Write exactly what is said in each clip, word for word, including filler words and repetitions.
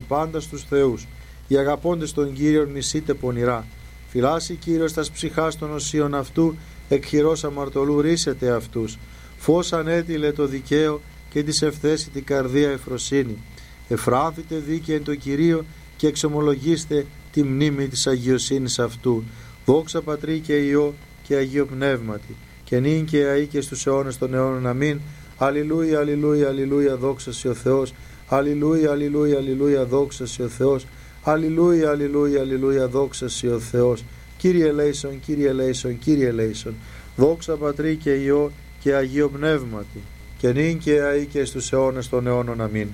πάντα στους θεούς. Οι αγαπώντες των Κύριων μισείτε πονηρά. Φυλάσσει Κύριος τας ψυχάς των οσίων αυτού, εκ χειρός αμαρτωλού ρίσετε αυτούς. Φως ανέτειλε το δικαίο και της ευθέσει την καρδία ευφροσύνη. Εφράνθητε δίκαιεν το Κυρίο και εξομολογήστε τη μνήμη της αγιοσύνης αυτού. Δόξα Πατρί και Υιό και Αγίο Πνεύματι, και νυν και αεί και στους αιώνες των αιώνων. Αμήν. Αλληλούια, αλληλούια, αλληλούια, δόξα σοι ο Θεός. Αλληλούια, αλληλούια, αλληλούια, δόξα σοι ο Θεός. Αλληλούια, αλληλούια, αλληλούια, δόξα σοι ο Θεός. Κύριε ελέησον, Κύριε ελέησον, Κύριε ελέησον. Δόξα Πατρί και Υιό και Αγίο Πνεύματι, και νυν και αεί και στους αιώνες των αιώνων. Αμήν.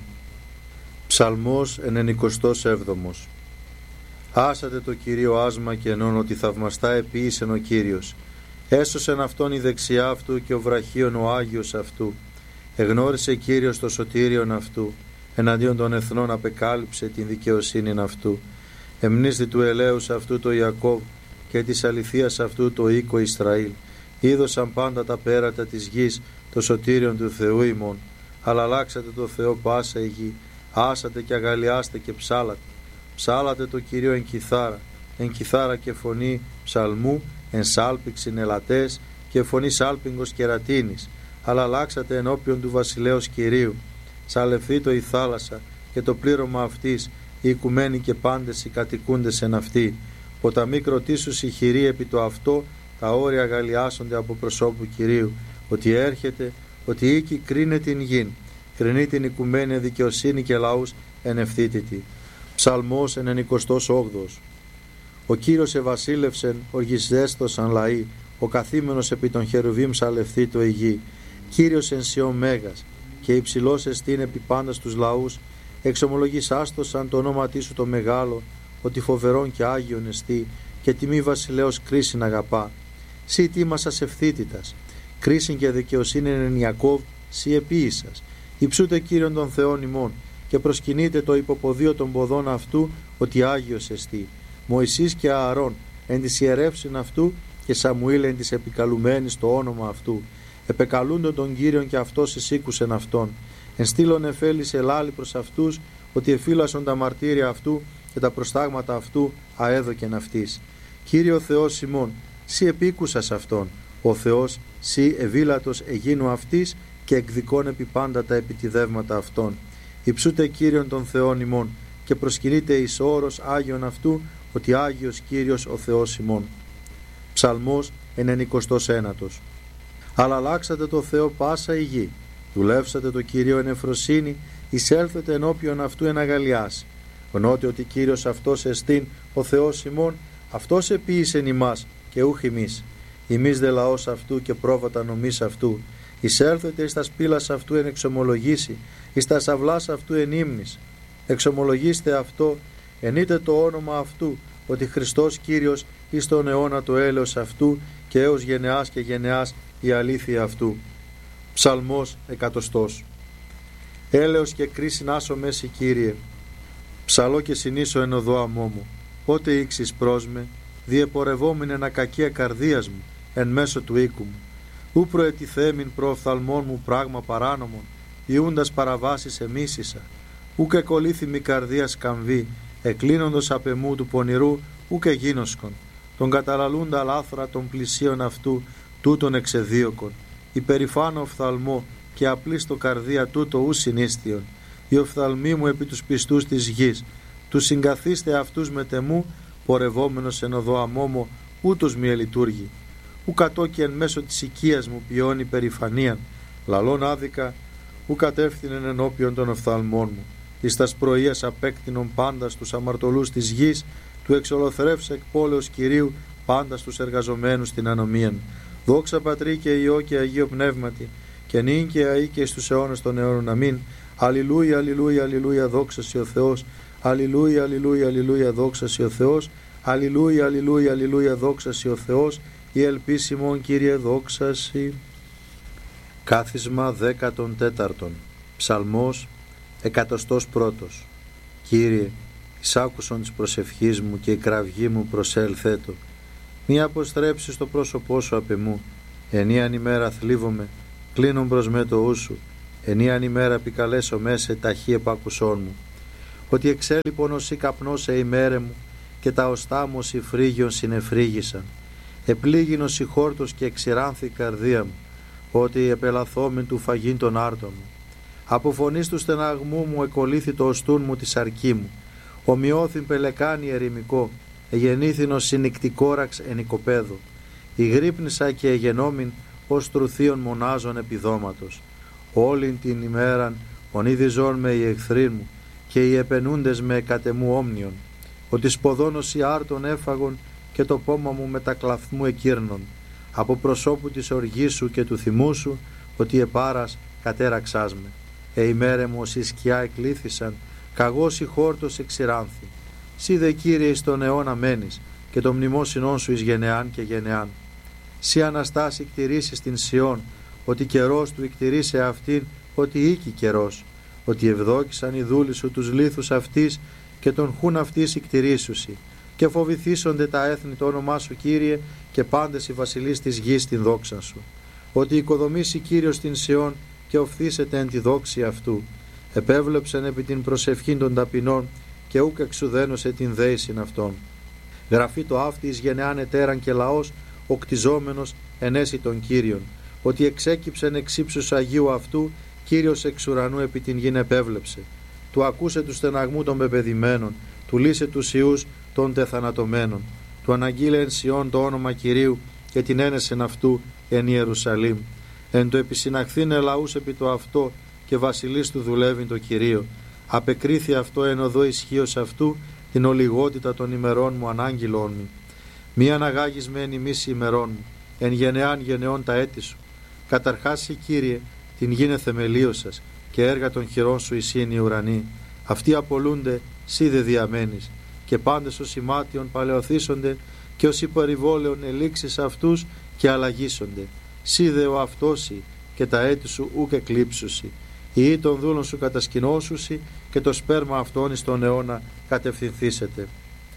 Ψαλμός ενενηκοστός έβδομος. Άσατε το Κυρίο άσμα και ενών ότι θαυμαστά επίησεν ο Κύριος. Έσωσεν αυτόν η δεξιά αυτού και ο βραχίον ο Άγιος αυτού. Εγνώρισε Κύριος το σωτήριον αυτού. Εναντίον των εθνών απεκάλυψε την δικαιοσύνην αυτού. Εμνίστη του ελέους αυτού το Ιακώβ και της αληθείας αυτού το οίκο Ισραήλ. Είδωσαν πάντα τα πέρατα της γης το σωτήριον του Θεού ημών. Αλλά αλλάξατε το Θεό πάσα η γη. Άσατε και αγαλιάστε και ψάλατε. Ψάλατε το Κυρίο εν κιθάρα, εν κιθάρα και φωνή ψαλμού, εν σάλπιξιν ελατές και φωνή σάλπιγγος κερατίνης. Αλλά αλλάξατε ενώπιον του βασιλέως Κυρίου. Σαλευθήτω η θάλασσα και το πλήρωμα αυτής, οι οικουμένοι και πάντες οι κατοικούντες εν αυτή. Ποταμοί κροτήσους η χειρή επί το αυτό, τα όρια αγαλιάσονται από προσώπου Κυρίου. Ότι έρχεται, ότι οίκη κρίνε την γην, κρινεί την οικουμένη δικαιοσύνη και λαούς εν ευθύτητη. Ψαλμός ενενηκοστός όγδοος. Ο Κύριος ευασίλευσεν, οργισδέστοσαν λαοί, ο καθήμενος επί των χερουβίμ ψαλευθήτω η γη. Κύριος εν Σιών μέγας, και υψηλός εστίν επί πάντα στους λαούς. Εξομολογείς άστοσαν το όνόματί σου το μεγάλο, ότι φοβερόν και άγιον εστί, και τιμή βασιλέως κρίσιν αγαπά. Σύ τίμασας ευθύτητας, κρίσιν και δικαιοσύνη εν Ιακώβ, σύ επίησας. Υψούτε Κύριον των Θεών ημών, και προσκυνείτε το υποποδίο των ποδών αυτού, ότι άγιος εστί. Μωυσής και Ααρών εν της ιερεύσιν αυτού, και Σαμουήλ εν της επικαλουμένης το όνομα αυτού. Επεκαλούντον τον Κύριον και αυτός εισήκουσεν αυτόν. Εν στήλον εφέλης ελάλη προς αυτούς, ότι εφύλασον τα μαρτύρια αυτού και τα προστάγματα αυτού αέδοκεν αυτής. Κύριο Θεός ημών, σύ επίκουσας αυτόν. Ο Θεός, σύ ευήλατος εγίνου αυτής, και εκδικών επί πάντα τα επιτιδεύματα αυτών. Υψούτε Κύριον των Θεών ημών, και προσκυνείτε εις όρος Άγιον αυτού, ότι Άγιος Κύριος ο Θεός ημών. Ψαλμός ενενηκοστός ένατος. Αλλά αλλάξατε το Θεό πάσα η γη, δουλεύσατε το Κύριο εν ευφροσύνη, εισέλθετε ενώπιον αυτού εν αγαλιάς. Γνώτε ότι Κύριος αυτός εστίν ο Θεός ημών, αυτός επίησεν ημάς και ούχ ημείς. Ημείς δε λαός αυτού και πρόβατα νομής αυτού. Εισέλθετε εις τας πύλας αυτού εν εξομολογήσει, εις τας αυλάς αυτού εν ύμνης. Εξομολογήστε αυτό, ενείτε το όνομα αυτού, ότι Χριστός Κύριος εις τον αιώνα το έλεος αυτού, και έως γενεάς και γενεάς η αλήθεια αυτού. Ψαλμός εκατοστός. Έλεος και κρίσιν άσο μέση Κύριε, ψαλώ και συνήσω εν οδό αμόμου. Πότε ήξεις προς με, διεπορευόμην εν ακακία καρδίας μου, εν μέσω του οίκου μου. Ού προετιθέμην προοφθαλμών μου πράγμα παράνομον, ιούντας παραβάσεις εμίσησα. Ού και κολλήθη καρδία σκαμβή, εκλίνοντος απ' εμού του πονηρού, ού και γίνοσκον. Τον καταλαλούντα λάθρα των πλησίων αυτού, τούτον εξεδίωκον. Υπερηφάνω οφθαλμό και απλή στο καρδία τούτο ου συνίστιον. Οι οφθαλμοί μου επί τους πιστούς της γης. Τους συγκαθίστε αυτούς με τεμού, πορευόμενος εν οδό αμόμο, ούτως μη ελειτούργη. Ου κατόκι εν μέσω της οικίας μου ποιώνει περηφανίαν, λαλών άδικα, ου κατεύθυνεν ενώπιον των οφθαλμών μου. Εις τας πρωίας απέκτηνον πάντα στους αμαρτωλούς της γης, του εξολοθρεύσε εκ πόλεως Κυρίου πάντα στους εργαζομένους την ανομίαν. Δόξα Πατρί και Υιό και Αγίο Πνεύματι, και νυν και αεί και στους αιώνες των αιώνων. Αμήν. Αλληλούια, αλληλούια, αλληλούια, δόξα σοι ο Θεός. Αλληλούια, αλληλούια, αλληλούια, δόξα σοι ο Θεός. Αλληλούια, αλληλούια, αλληλούια, δόξα σοι ο Θεός. Η ελπίσιμον Κύριε δόξα σοι. Κάθισμα δέκατον τέταρτον. Ψαλμός εκατοστός πρώτος. Κύριε, εισάκουσον της προσευχής μου και η κραυγή μου προσέλθέτο. Μη αποστρέψεις το πρόσωπό σου απ' εμού. Ενίαν ημέρα θλίβομαι, κλείνουν προς με το ου σου. Ενίαν ημέρα επικαλέσω μέσα ταχύ επάκουσόν μου. ότι εξέλιπον οσί καπνός σε ημέρε μου και τα οστά μου οσί φρύγιον συνεφρύγησαν. Επλήγην οσί χόρτος και εξηράνθη η καρδία μου, ότι επελαθόμην του φαγήν τον άρτον μου. Από φωνής του στεναγμού μου εκολύθη το οστούν μου τη σαρκή μου. Ομοιώθην πελεκάνη ερημικό, εγεννήθην ως συνικτικόραξ εν οικοπαίδο. Ηγρύπνησα και εγενόμην ως τρουθείων μονάζων επιδόματος. Όλην την ημέραν ονείδιζόν με οι εχθροί μου και οι επενούντες με κατεμού όμνιον. Ότι σποδόν ως οι άρτων έφαγον και το πόμα μου με τα κλαθμού εκύρνων. Από προσώπου της οργής σου και του θυμού σου, ότι επάρας κατέραξάς με. Ε ημέρε μου ως η σκιά εκλήθησαν, καγός η χόρτος εξηράνθη. Σύ δε Κύριε εις τον αιώνα μένεις, και το μνημόσυνόν σου εις γενεάν και γενεάν. Σύ Αναστάση κτηρήσεις την Σιών, ότι καιρός του εκτηρήσε αυτήν, ότι οίκη καιρός. Ότι ευδόκησαν οι δούλοι σου τους λίθους αυτής, και τον χούν αυτής εκτηρήσουσι. Και φοβηθήσονται τα έθνη το όνομά σου, Κύριε, και πάντες οι βασιλείς της γης την δόξα σου. Ότι οικοδομήσει Κύριος την Σιών και οφθήσεται εν τη δόξη αυτού. Επέβλεψεν επί την προσευχήν των ταπεινών και ούκ εξουδένωσε την δέησιν αυτών. Γραφεί το αύτη εις γενεάν ετέραν και λαός, ο κτιζόμενος ενέσει των Κύριων. Ότι εξέκυψεν εξ ύψους Αγίου αυτού, Κύριος εξ ουρανού επί την γην επέβλεψε. Του ακούσε του στεναγμού των πεπεδημένων, του λύσε τους ιούς των τεθανατωμένων. Του αναγγείλε εν Σιών το όνομα Κυρίου και την ένεσεν αυτού εν Ιερουσαλήμ. Εν το επισυναχθήνε λαούς επί το αυτό και βασιλείς του δουλεύει το Κυρίο. Απεκρίθη αυτό εν οδό ισχύος αυτού την ολιγότητα των ημερών μου ανάγγειλόν μου. Μη αναγάγεις με εν ημίση ημερών μου, εν γενεάν γενεών τα έτη σου. Καταρχάς, Κύριε, την γίνε θεμελίωσας και έργα των χειρών σου εισήν οι ουρανοί. Αυτοί απολούνται, σύ δε διαμένεις, και πάντες ως ημάτιον παλαιοθήσονται και ως υπερηβόλαιον ελήξεις αυτούς και αλλαγήσονται. Σύ δε ο αυτόσι και τα έτη σου ούκ εκλείψουσι. Οι ή των δούλων σου κατασκηνώσουσι και το σπέρμα αυτών εις τον αιώνα κατευθυνθήσετε.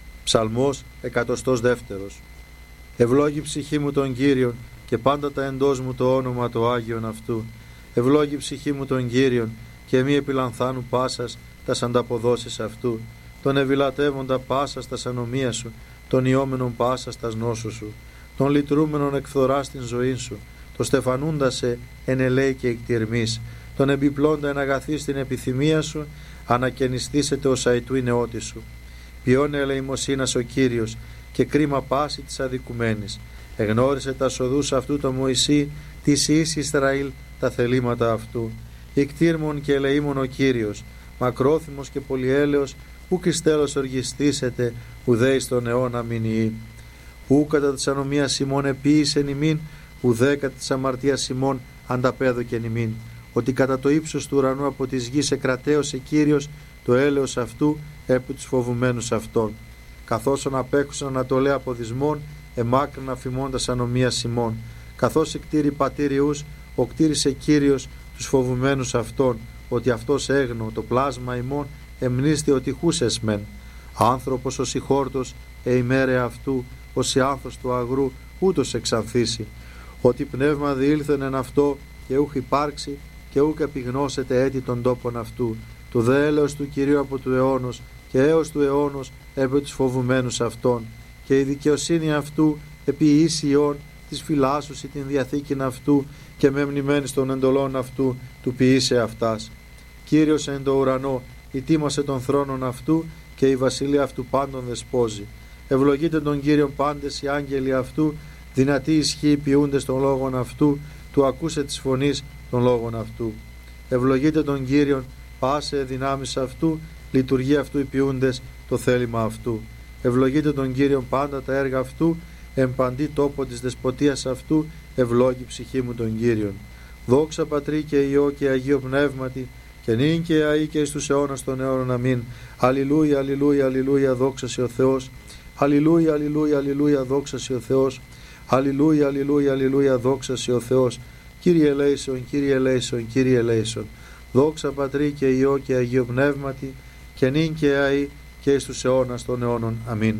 Ψαλμός εκατοστός δεύτερος. Ευλόγη ψυχή μου τον Κύριον και πάντα τα εντός μου το όνομα το Άγιον αυτού. Ευλόγη ψυχή μου τον Κύριον και μη επιλανθάνου πάσας τας ανταποδόσεις αυτού. Τον ευηλατεύοντα πάσας τας ανομίας σου, τον ιόμενον πάσας τας νόσου σου, τον λυτρούμενον εκφθοράς στην ζωή σου, το στεφανούντα σε εν ελέη και εκτιρμής, τον επιπλώντα εν αγαθή στην επιθυμία σου, ανακαινιστήσετε ως αητού η νεότη σου. Ποιόν ελεημοσύνας ο Κύριος και κρίμα πάση της αδικουμένης. Εγνώρισε τα σοδούς αυτού το Μωυσή, της εις Ισραήλ τα θελήματα αυτού. Ικτήρμον και ελεήμον ο Κύριος, μακρόθυμος και πολυέλεος, ουκ εις τέλος οργιστήσετε, ουδέ εις τον αιώνα μηνυεί. Ου κατά της ανομίας ημών επίησεν ημίν, ουδέ κατά της αμαρτίας ημών ανταπέδοκεν ημίν. Ότι κατά το ύψος του ουρανού από της γης εκρατέωσε Κύριος το έλεος αυτού επί τους φοβουμένους αυτών. Καθώς απέχουσαν ανατολέ από δυσμών, εμάκρυνα φημώντας ανομίας ημών. Καθώς εκτήρη πατήριους, ο κτήρισε Κύριος τους φοβουμένους αυτών, ότι αυτός έγνο το πλάσμα ημών εμνίστη ότι χούσες μεν. Άνθρωπος ως η χόρτος, ε ημέρε αυτού, ως η άνθος του αγρού, ούτως εξανθήσει. Ότι πνεύμα διήλθεν εν αυτό και ούχ υπάρξει και ούκ επιγνώσετε έτη των τόπων αυτού. Το δε έλεος του Κυρίου από του αιώνος και έως του αιώνος επί τους φοβουμένους αυτών. Και η δικαιοσύνη αυτού επί ίσιον της φυλάσσουσι την διαθήκην αυτού και με μνημένης των εντολών αυτού του ποιήσε αυτάς. Κύριος εν το ουρανό ητίμασε τον θρόνον αυτού και η βασιλεία αυτού πάντων δεσπόζει. Ευλογείτε τον Κύριον πάντες οι άγγελοι αυτού, δυνατοί ισχύοι ποιούντες των λόγων αυτού, του ακούσε της φωνής των λόγων αυτού. Ευλογείτε τον Κύριον πάσε δυνάμεις αυτού, λειτουργεί αυτού οι ποιούντες το θέλημα αυτού. Ευλογείτε τον Κύριον πάντα τα έργα αυτού, εν παντή τόπο της δεσποτείας αυτού, ευλόγη ψυχή μου τον Κύριον. Δόξα Πατρί και Υιό και Αγίο Πνεύματι, και νυν και αεί και εις τους αιώνας των αιώνων αμήν. Αλληλούια, αλληλούια, αλληλούια, δόξα σε ο Θεός. Αλληλούια, αλληλούια, αλληλούια, δόξα σε ο Θεός. Αλληλούια, αλληλούια, αλληλούια, δόξα σε ο Θεός. Κύριε ελέησον, Κύριε ελέησον, Κύριε ελέησον. Δόξα Πατρί και Υιό και Αγίο Πνεύματι, και νυν και αεί και εις τους αιώνας των αιώνων αμήν.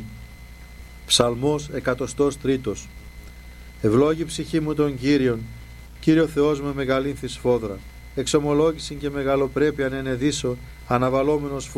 Ψαλμός εκατοστός τρίτος. Ευλόγη ψυχή μου τον Κύριον, Κύριο Θεός με μεγαλύνθη σφόδρα. Εξομολόγησιν και μεγαλοπρέπειαν ενεδίσω, αναβαλόμενος φως,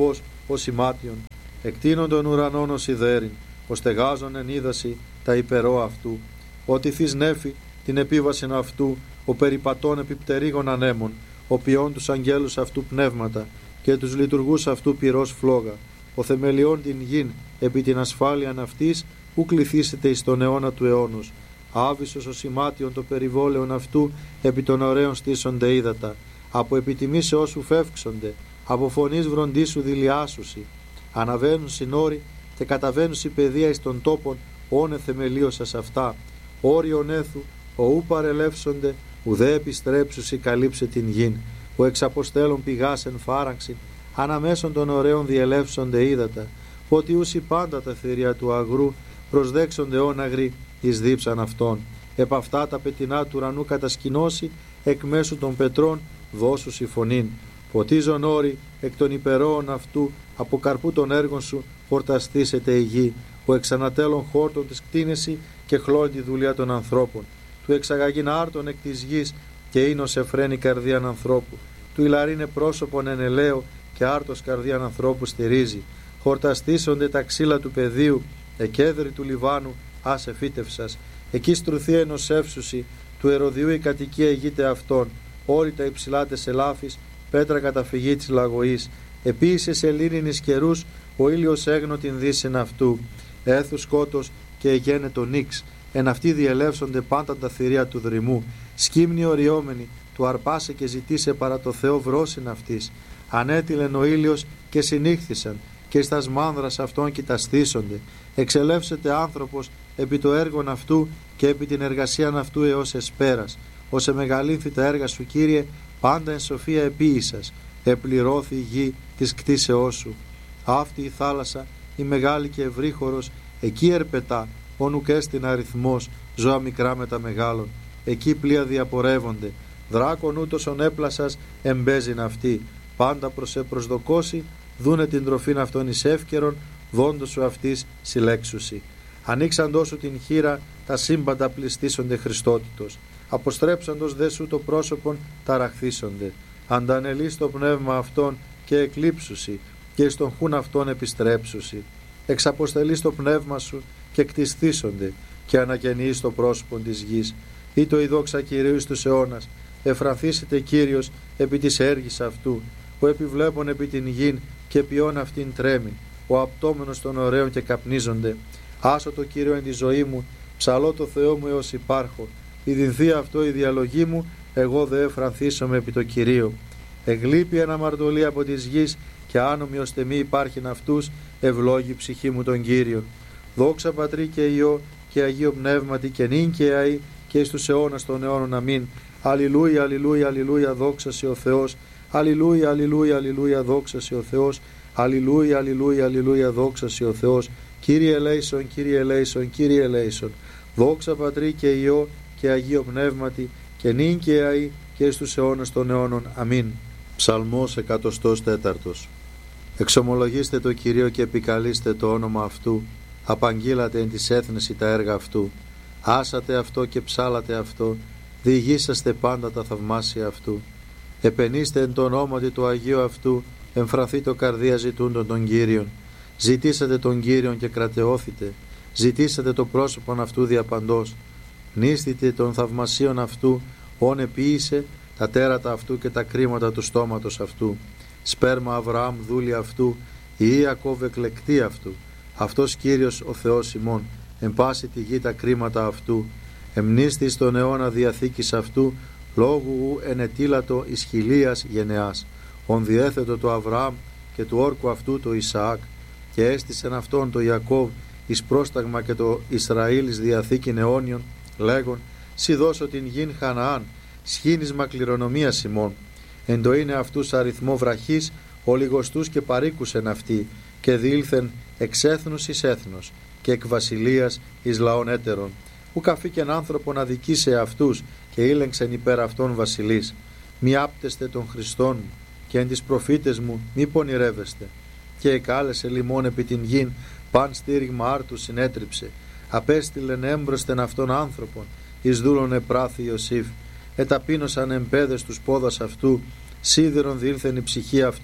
ως ημάτιον, εκτείνον των ουρανών ως ιδέριν, ως στεγάζον εν είδαση τα υπερό αυτού, ότι θείς νέφη την επίβασιν αυτού, ο περιπατών επιπτερίγων ανέμων, ο ποιών τους αγγέλους αυτού πνεύματα και τους λειτουργούς αυτού πυρός φλόγα, ο θεμελιών την γην επί την ασφάλειαν αυτής, ου κληθήσετε εις τον αιώνα του αιώνος. Άβυσος ο σημάτιον το περιβόλαιον αυτού, επί των ωραίων στήσονται ύδατα, από επιτιμήσεώς σου φεύξονται, από φωνής βροντίσου δηλιάσουσι. Αναβαίνουν συνόροι και καταβαίνουν η παιδεία εις των τόπων, όνε θεμελίωσας αυτά. Όριον έθου, ο ου παρελεύσονται, ουδέ επιστρέψουσι καλύψε την γην. Ο εξαποστέλων πηγάς εν φάραξιν, αναμέσων των ωραίων διελεύσονται ύδατα. Ότι ούσι πάντα τα θηρία του αγρού, προσδέξονται όναγροι εις δίψαν αυτών. Επ' αυτά τα πετεινά του ουρανού κατασκηνώσει, εκ μέσου των πετρών δώσουσι φωνήν. Ποτίζον όρη εκ των υπερώων αυτού, από καρπού των έργων σου χορταστήσεται η γη. Ο εξανατέλων χόρτων της κτίνεση και χλώνει τη δουλειά των ανθρώπων. Του εξαγαγήν άρτων εκ της γης και ίνος εφραίνει καρδίαν ανθρώπου. Του ηλαρίνε πρόσωπον εν ελαίο και άρτος καρδίαν ανθρώπου στηρίζει. Χορταστήσονται τα ξύλα του πεδίου, εκέδρη του Λιβάνου άσε φύτευσας. Εκεί στρουθεί ενός εύσουσι, του ερωδιού η κατοικία ηγείται αυτών. Όρητα υψηλάτες ελάφης, πέτρα καταφυγή της λαγωής. Επίησε σε λύνινης καιρούς, ο ήλιος έγνω την δύσιν αυτού. Έθου σκότος και εγένε το νίξ. Εν αυτοί διελεύσονται πάντα τα θηρία του δρυμού. Σκύμνοι οριόμενοι, του αρπάσε και ζητήσε παρά το Θεό βρόσιν αυτής. Ανέτειλεν ο ήλιος και συνήχθησαν, και εις τας μάνδρας αυτών κοιταστήσονται. Εξελεύσεται άνθρωπος επί το έργον αυτού και επί την εργασίαν αυτού έως εσπέρας. Ως εμεγαλύνθη τα έργα σου, Κύριε, πάντα εν σοφία επίησας. Επληρώθη η γη της κτίσεώς σου. Αυτή η θάλασσα, η μεγάλη και ευρύχωρος, εκεί ερπετά, όνουκ έστιν αριθμός, ζώα μικρά με τα μεγάλων. Εκεί πλοία διαπορεύονται. Δράκον ούτωσον έπλασας εμπέζειν αυτή. Πάντα προς σε προσδοκώσει, δούνε την τροφήν αυτών εις εύκαιρον, δόντος σου αυτής συλλέξουσι. Ανοίξαντός σου την χείρα, τα σύμπαντα πληστήσονται Χριστότητος. Αποστρέψαντος δε σου το πρόσωπον, ταραχθήσονται. Αντανελείς το πνεύμα αυτών και εκλείψουσι, και εις τον χούν αυτών επιστρέψουσι. Εξαποστελείς το πνεύμα σου και κτιστήσονται, και ανακαινείς το πρόσωπον της γης. Ή το η δόξα Κυρίου εις τους αιώνας, εφρανθήσετε Κύριος επί της έργης αυτού, ο επιβλέπων επί την γην και ποιόν αυτήν τρέμει, ο απτόμενος των ωραίων και καπνίζονται. Άσω το Κύριο εν τη ζωή μου, ψαλώ το Θεό μου έως υπάρχω. Η δινθεί αυτό η διαλογή μου, εγώ δε εφρανθήσομαι επί το Κυρίο. Εγλείπει ένα αμαρτωλή από της γης και άνομοι ώστε μη υπάρχειν αυτούς, ευλόγη ψυχή μου τον Κύριο. Δόξα Πατρί και Υιό και Αγίο Πνεύματι και νυν και αεί και εις τους αιώνας των αιώνων. Αμήν. Αλληλούια, αλληλούια, αλληλούια, δόξα σε ο Θεός. Αλληλούια, αλληλούια, αλληλούια, δόξα σε ο Θεός. Αλληλούια, αλληλούια, αλληλούια, δόξα σε ο Θεός. Κύριε ελέησον, Κύριε ελέησον, Κύριε ελέησον. Δόξα Πατρί και Υιό και Αγίο Πνεύματι και νυν και αεί και εις τους αιώνας των αιώνων. Αμήν. Ψαλμός εκατοστός τέταρτος. Εξομολογήστε το Κυρίο και επικαλείστε το όνομα αυτού. Απαγγείλατε εν της έθνεση τα έργα αυτού. Άσατε αυτό και ψάλατε αυτό. Διηγήσαστε πάντα τα θαυμάσια αυτού. Επενήστε εν το ονόματι του Αγίου αυτού. Εμφραθεί το καρδία ζητούντων των Κύριων. Ζητήσατε τον Κύριον και κρατεώθητε. Ζητήσατε το πρόσωπον αυτού διαπαντός. Νίστητε των θαυμασίων αυτού, όν επίησε τα τέρατα αυτού και τα κρίματα του στόματος αυτού. Σπέρμα Αβραάμ δούλη αυτού, η Ιακώβ εκλεκτή αυτού. Αυτός Κύριος ο Θεός ημών, εν πάση τη γη τα κρίματα αυτού. Εμνίστη στον αιώνα διαθήκης αυτού, λόγου ου ενετήλατο εις χιλίας γενεάς. Ον διέθετο το Αβραάμ και του όρκου αυτού το Ισαάκ, και έστησεν αυτόν το Ιακώβ εις πρόσταγμα και το Ισραήλ εις διαθήκην αιώνιον, λέγον, σι δώσω την γην Χαναάν, σχήνισμα κληρονομίας ημών. Εν το είναι αυτούς αριθμό βραχής, ολιγοστούς και παρήκουσεν αυτοί, και διήλθεν εξ έθνους εις έθνος, και εκ βασιλείας εις λαών έτερων. Ου καφήκεν άνθρωπον αδικήσε αυτούς, και ήλεγξεν υπέρ αυτών βασιλείς. Μη άπτεστε των Χριστών μου, και εν τις προφήτες μου μη πονηρεύεστε. Και εκάλεσε λιμών επί την γην, παν στήριγμα άρτου συνέτριψε. Απέστειλεν έμπροσθεν αυτών άνθρωπον, εις δούλων επράθη Ιωσήφ. Εταπείνωσαν εμπέδες τους πόδας αυτού, σίδερον διήλθεν η ψυχή αυτού,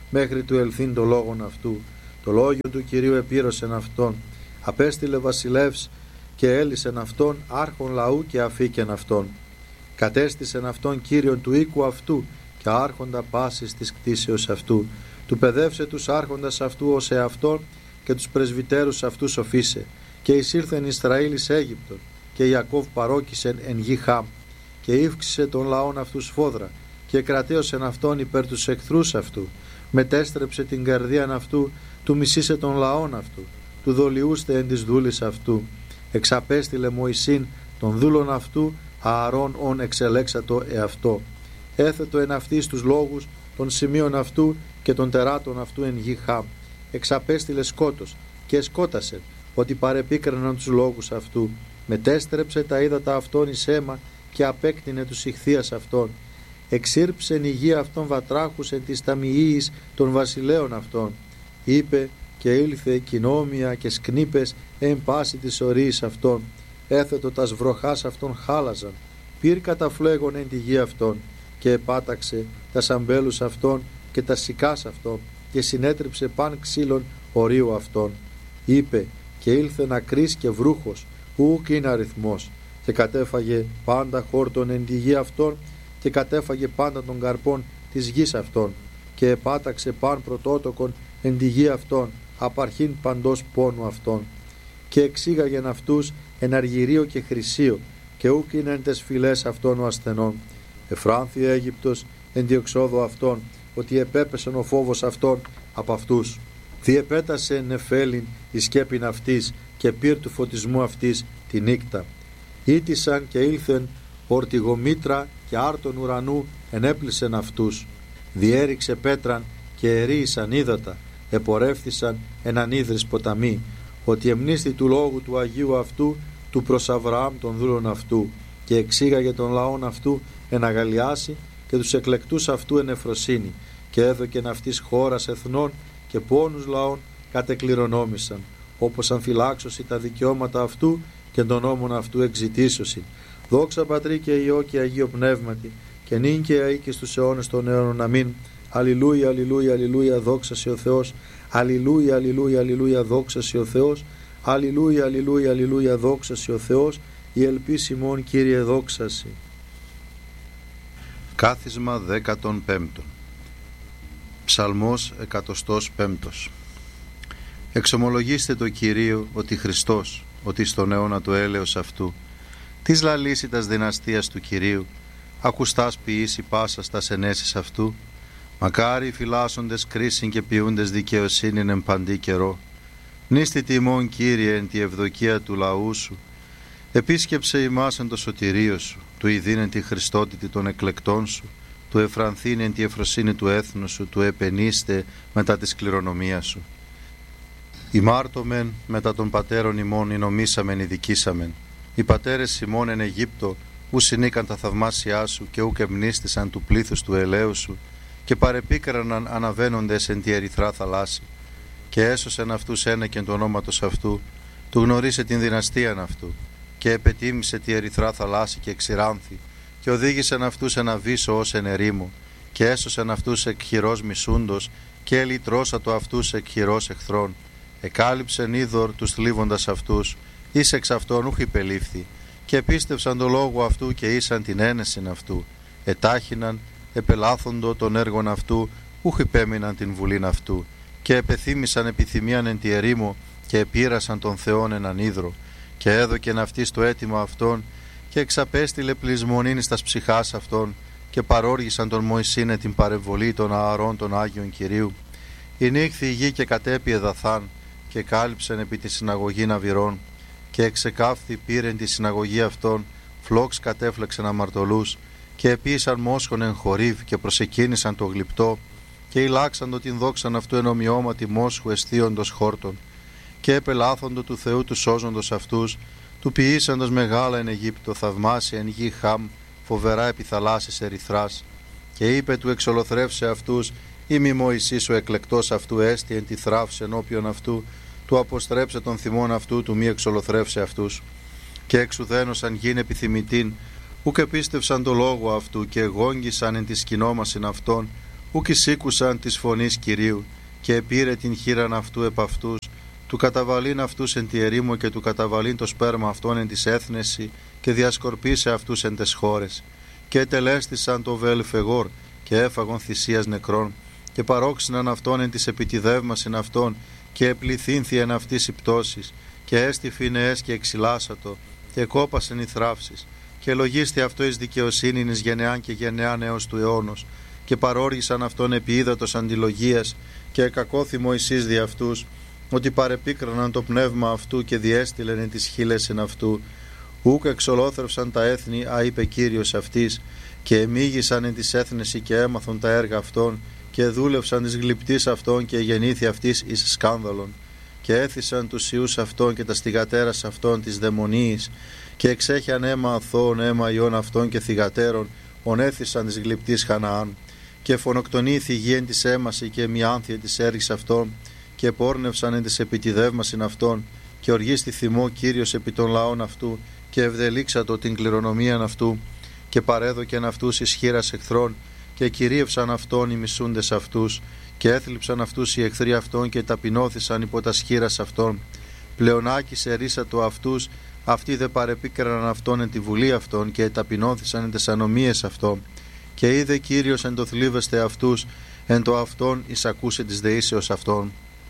μέχρι του ελθύν το λόγον αυτού. Το λόγιο του Κυρίου επήρωσεν αυτόν, απέστειλε βασιλεύς και έλυσεν αυτόν, άρχον λαού και αφήκεν αυτόν. Κατέστησεν αυτόν Κύριον του οίκου αυτού και άρχοντα πάσης της κτήσεως αυτού. Του παιδεύσε τους άρχοντας αυτού ως εαυτόν και τους πρεσβυτέρους αυτού σοφίσε. Και εισήλθεν Ισραήλ εις Αίγυπτον και Ιακώβ παρόκησεν εν γη Χάμ και ύφξησε τον λαόν αυτού σφόδρα και κρατέωσεν αυτόν υπέρ τους εχθρούς αυτού. Μετέστρεψε την καρδίαν αυτού, του μισήσε τον λαόν αυτού, του δολιούστε εν της δούλης αυτού. Εξαπέστειλε Μωυσήν τον δούλον αυτού, Ααρών ον εξελέξατο εαυτό. Έθετο εν αυτής τους λόγους των σημείων αυτού και των τεράτων αυτού εν γη Χάμ. Εξαπέστειλε σκότος και σκότασε, ότι παρεπίκραναν τους λόγους αυτού. Μετέστρεψε τα ύδατα αυτών εις αίμα και απέκτηνε τους ηχθείας αυτών. Εξήρψεν η γη αυτών βατράχους εν της ταμιείας των βασιλέων αυτών. Είπε και ήλθε κοινόμια και σκνήπες εν πάση της ορίης αυτών. Έθετο τας βροχάς αυτών χάλαζαν, πυρ καταφλέγον εν τη γη αυτών, και επάταξε τα σαμπέλους αυτών και τα σικάς αυτών, και συνέτριψε παν ξύλων ορίου αυτών. Είπε και ήλθε νακρής και βρούχος, ούκ είναι αριθμός, και κατέφαγε πάντα χόρτον εν τη γη αυτών, και κατέφαγε πάντα των καρπών της γης αυτών, και επάταξε παν πρωτότοκον εν τη γη αυτών, απαρχήν παντός πόνου αυτών. Και εξήγαγεν αυτούς εν αργυρίο και χρυσίο, και ούκ είναι εν τες φυλές αυτών ο ασθενών. Εφράνθη Αίγυπτος εν διεξόδου αυτών, ότι επέπεσεν ο φόβος αυτών από αυτούς. Διεπέτασε νεφέλιν η σκέπην αυτής και πυρ του φωτισμού αυτής τη νύκτα. Ήτησαν και ήλθεν ορτιγομήτρα και άρτων ουρανού ενέπλησεν αυτούς. Διέριξε πέτραν και ερίησαν ύδατα, επορεύθησαν εν ανίδρης ποταμοί, ότι εμνίστη του λόγου του Αγίου αυτού, του προς Αβραάμ των δούλων αυτού, και εξήγαγε τον λαόν αυτού εν αγαλιάσει και τους εκλεκτούς αυτού εν εφροσύνη, και έδωκεν αυτής χώρας εθνών και πόνους λαών κατεκληρονόμησαν, όπως αμφυλάξωση τα δικαιώματα αυτού και τον νόμον αυτού εξητήσωσιν. Δόξα Πατρί και Υιό και Αγίο Πνεύματι, και νυν και αεί και στους αιώνες των αιώνων. Αμήν. Αλληλούια, αλληλούια, αλληλούια, δόξα σε ο Θεός. Αλληλούια, αλληλούια, αλληλούια, δόξα σε ο Θεός. Αλληλούια, αλληλούια, αλληλούια, δόξα σε ο Θεός. Η ελπίς ημών, Κύριε, δόξα σε. Κάθισμα δέκατον πέμπτον. Ψαλμός εκατοστός πέμπτος. Εξομολογήστε το Κυρίο ότι Χριστός, ότι στον αιώνα του έλεος αυτού, της λαλήσει τας δυναστείας του Κυρίου, ακουστάς ποιήσει πάσας τας ενέσεις αυτού. Μακάρι φυλάσσοντες κρίσιν και ποιούντες δικαιοσύνην εν παντή καιρό. Μνήστη τιμών, Κύριε, εν τη ευδοκία του λαού σου. Επίσκεψε ημάς εν το σωτηρίο σου, του ειδήν εν τη χριστότητη των εκλεκτών σου, του εφρανθήν εν τη εφροσύνη του έθνου σου, του επενείστε μετά της κληρονομίας σου. Ημάρτωμεν μετά των πατέρων ημών εινομήσαμεν ειδικήσαμεν. Οι πατέρες ημών εν Αιγύπτο ου συνήκαν τα θαυμάσια σου και ούκ εμνίστησαν του πλήθους του ελαίου σου, και παρεπίκραναν αναβαίνοντες εν τη ερυθρά θαλάσση. Και έσωσεν αυτούς ένεκεν του ονόματος αυτού, του γνωρίσε την δυναστείαν αυτού, και επετίμησε τη ερυθρά θαλάσση και εξηράνθη, και οδήγησεν αυτούς εν αβύσσο ως εν ερήμο, και έσωσεν αυτούς εκ χειρός μισούντος, και ελυτρώσατο αυτούς εκ χειρός εχθρών. Εκάλυψεν είδωρ τους θλίβοντας αυτούς, εις εξ αυτών ούχ υπελήφθη, και επίστευσαν το λόγο αυτού και ήσαν την ένεσιν αυτού. Ετάχυναν, επελάθοντο των έργων αυτού, ούχ υπέμειναν την βουλήν αυτού, και επεθύμησαν επιθυμίαν εν τη ερήμο, και επήρασαν τον Θεόν έναν ίδρο, και έδωκεν αυτής το αίτημα αυτών, και εξαπέστειλε πλεισμονήν τας ψυχάς αυτών, και παρόργησαν τον Μωυσήνε την παρεμβολή των Ααρών των Άγιων Κυρίου. Ηνύχθη η γη και κατέπη εδαθάν, και κάλυψεν επί τη συναγωγή ναβυρών, και εξεκάφθη πήρεν τη συναγωγή αυτών, φλόξ κατέφλεξεν αμαρτωλούς, και επίησαν μόσχον εν χορίβ, και προσεκίνησαν το γλυπτό, και ηλάξαντο την δόξαν αυτού εν ομοιώματι μόσχου αισθίοντος χόρτων, και επελάθοντο του Θεού του σώζοντος αυτούς, του ποιήσαντος μεγάλα εν Αιγύπτο, θαυμάσια εν γη Χάμ, φοβερά επί θαλάσσης ερυθράς. Και είπε του εξολοθρεύσε αυτούς, ή μη Μωυσής ο εκλεκτός αυτού έστι εν τη θράψη ενώπιον αυτού, του αποστρέψε τον θυμόν αυτού, του μη εξολοθρεύσε αυτούς. Και εξουδένωσαν γην επιθυμητήν, ουκ επίστευσαν το λόγο αυτού, και εγόγγισαν εν τη σκηνόμασιν αυτών, ουκ εισήκουσαν της φωνής Κυρίου, και επήρε την χείραν αυτού επ' αυτούς, του καταβαλήν αυτούς εν τη ερήμο και του καταβαλήν το σπέρμα αυτών εν της έθνεση, και διασκορπίσε αυτούς εν τες χώρες. Και ετελέστησαν το βέλφεγόρ και έφαγον θυσίας νεκρών, και παρόξυναν αυτόν εν της επιτιδεύμασιν αυτών, και επληθύνθη εν αυτής η πτώσης, και έστι φινεές και εξυλάσατο, και κόπασεν οι θράψεις, και λογίστη αυτό εις δικαιοσύνην εις γενεάν και γενεάν έως του αιώνος, και παρόργησαν αυτόν επί ύδατος αντιλογίας, και εκακώθη Μωυσής δι' αυτούς, ότι παρεπίκραναν το πνεύμα αυτού και διέστηλεν εν τις χείλες εν αυτού, ούκ εξολόθρευσαν τα έθνη, α είπε Κύριος αυτής, και εμίγησαν εν της έθνεση και έμαθον τα έργα αυτών, και δούλευσαν της γλυπτής αυτών και γεννήθη αυτής εις σκάνδαλον, και έθισαν τους ιούς αυτών και τα στιγατέρας αυτών της δαιμονίης, και εξέχιαν αίμα αθώων αίμα ιών αυτών και θυγατέρων, ονέθισαν της γλυπτής Χαναάν, και φωνοκτονήθη η γη εν της έμαση και μη άνθια της έργης αυτών, και πόρνευσαν εν της επιτιδεύμασιν αυτών, και οργίστη θυμό Κύριος επί των λαών αυτού, και ευδελίξατο την κληρονομίαν αυτού, και παρέδοκεν αυτούς εις χείρας εχθρών, και κυρίευσαν αυτόν οι μισούντες αυτούς, και έθλιψαν αυτούς οι εχθροί αυτών, και ταπεινώθησαν υπό τα σχήρας αυτών. Πλεονάκησε ρίσατο αυτούς, αυτοί δε παρεπίκραναν αυτόν εν τη βουλή αυτών, και ταπεινώθησαν εν τες ανομίες αυτών. Και είδε Κύριος εν το θλίβεστε αυτούς, εν το αυτόν εις ακούσε της δεήσεως αυτών.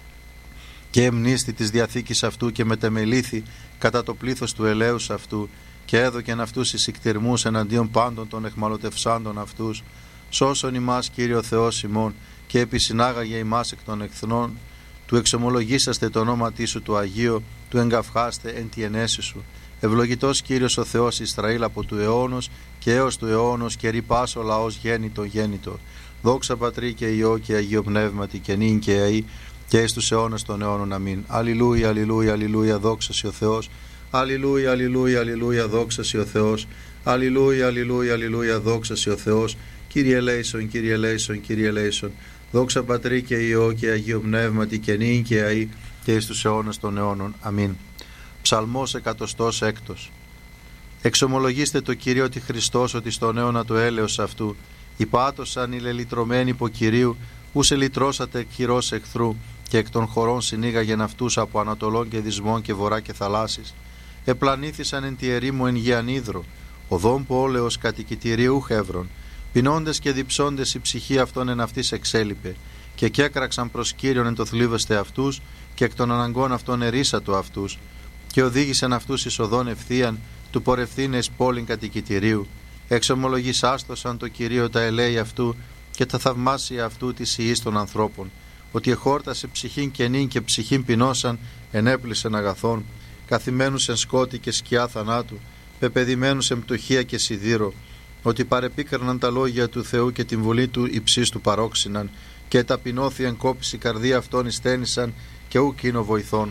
Και εμνίστη της διαθήκης αυτού, και μετεμελήθη κατά το πλήθος του ελέους αυτού, και έδωκεν αυτούς εις ικτηρμούς εναντίον πάντων των εχμαλωτευσάντων αυτούς. Σώσον ημάς Κύριο Θεός ημών, και επισυνάγαγε ημάς εκ των εχθρών, του εξομολογήσαστε το όνόματί σου του Αγίου, του εγκαυχάστε εν τη ενέση σου. Ευλογητός Κύριος ο Θεός Ισραήλ από του αιώνος και έως του αιώνος, και ρυπάς ο λαός γέννητο γέννητο. Δόξα Πατρί και Υιό και Αγίο Πνεύματι, και νυν και αεί και εις τους αιώνας των αιώνων. Αμήν. Αλληλούια, αλληλούια, αλληλούια, δόξα σοι ο Θεός. Αλληλούια, αλληλούια, αλληλούια, δόξα σοι ο Θεός. Αλληλούια, αλληλούια, αλληλούια, δόξα σοι ο Θεός. Κύριε ελέησον, Κύριε ελέησον, Κύριε ελέησον. Δόξα Πατρί και Υιό και Αγίο Πνεύματι, και νυν και αεί και εις τους αιώνας των αιώνων. Αμήν. Ψαλμός εκατοστός έκτος. Εξομολογήστε το Κυρίο ότι Χριστός, ότι στον αιώνα του έλεος αυτού, υπάτωσαν οι λελυτρωμένοι υπό Κυρίου, ου σε λυτρώσατε εκ χειρός εχθρού, και εκ των χωρών συνήγαγεν αυτούς από ανατολών και δυσμών και βορρά και θαλάσσης. Επλανήθησαν εν τη ερήμου εν Γιαννίδρο, οδόν πόλεως κατοικητηρίου χεύρων. Πεινώντες και διψώντες η ψυχή αυτών εν αυτής εξέλιπε, και κέκραξαν προς Κύριον εν το θλίβεστε αυτούς, και εκ των αναγκών αυτών ερίσατο αυτούς, και οδήγησαν αυτούς εις οδόν ευθείαν, του πορευθύνε εις πόλην κατοικητηρίου. Εξομολογήσαστοσαν το Κυρίο τα ελέη αυτού, και τα θαυμάσια αυτού της ιής των ανθρώπων, ότι εχόρτασε ψυχήν κενήν και ψυχήν πεινώσαν, ενέπλησεν αγαθών, καθημένους εν σκότη και σκιά θανάτου, πεπαιδημένους εν πτωχία και σιδήρο, ότι παρεπίκραναν τα λόγια του Θεού και την βουλή του υψής του παρόξυναν, και ταπεινώθη εν κόπηση καρδία αυτών ειστένησαν, και ουκ είναι βοηθών.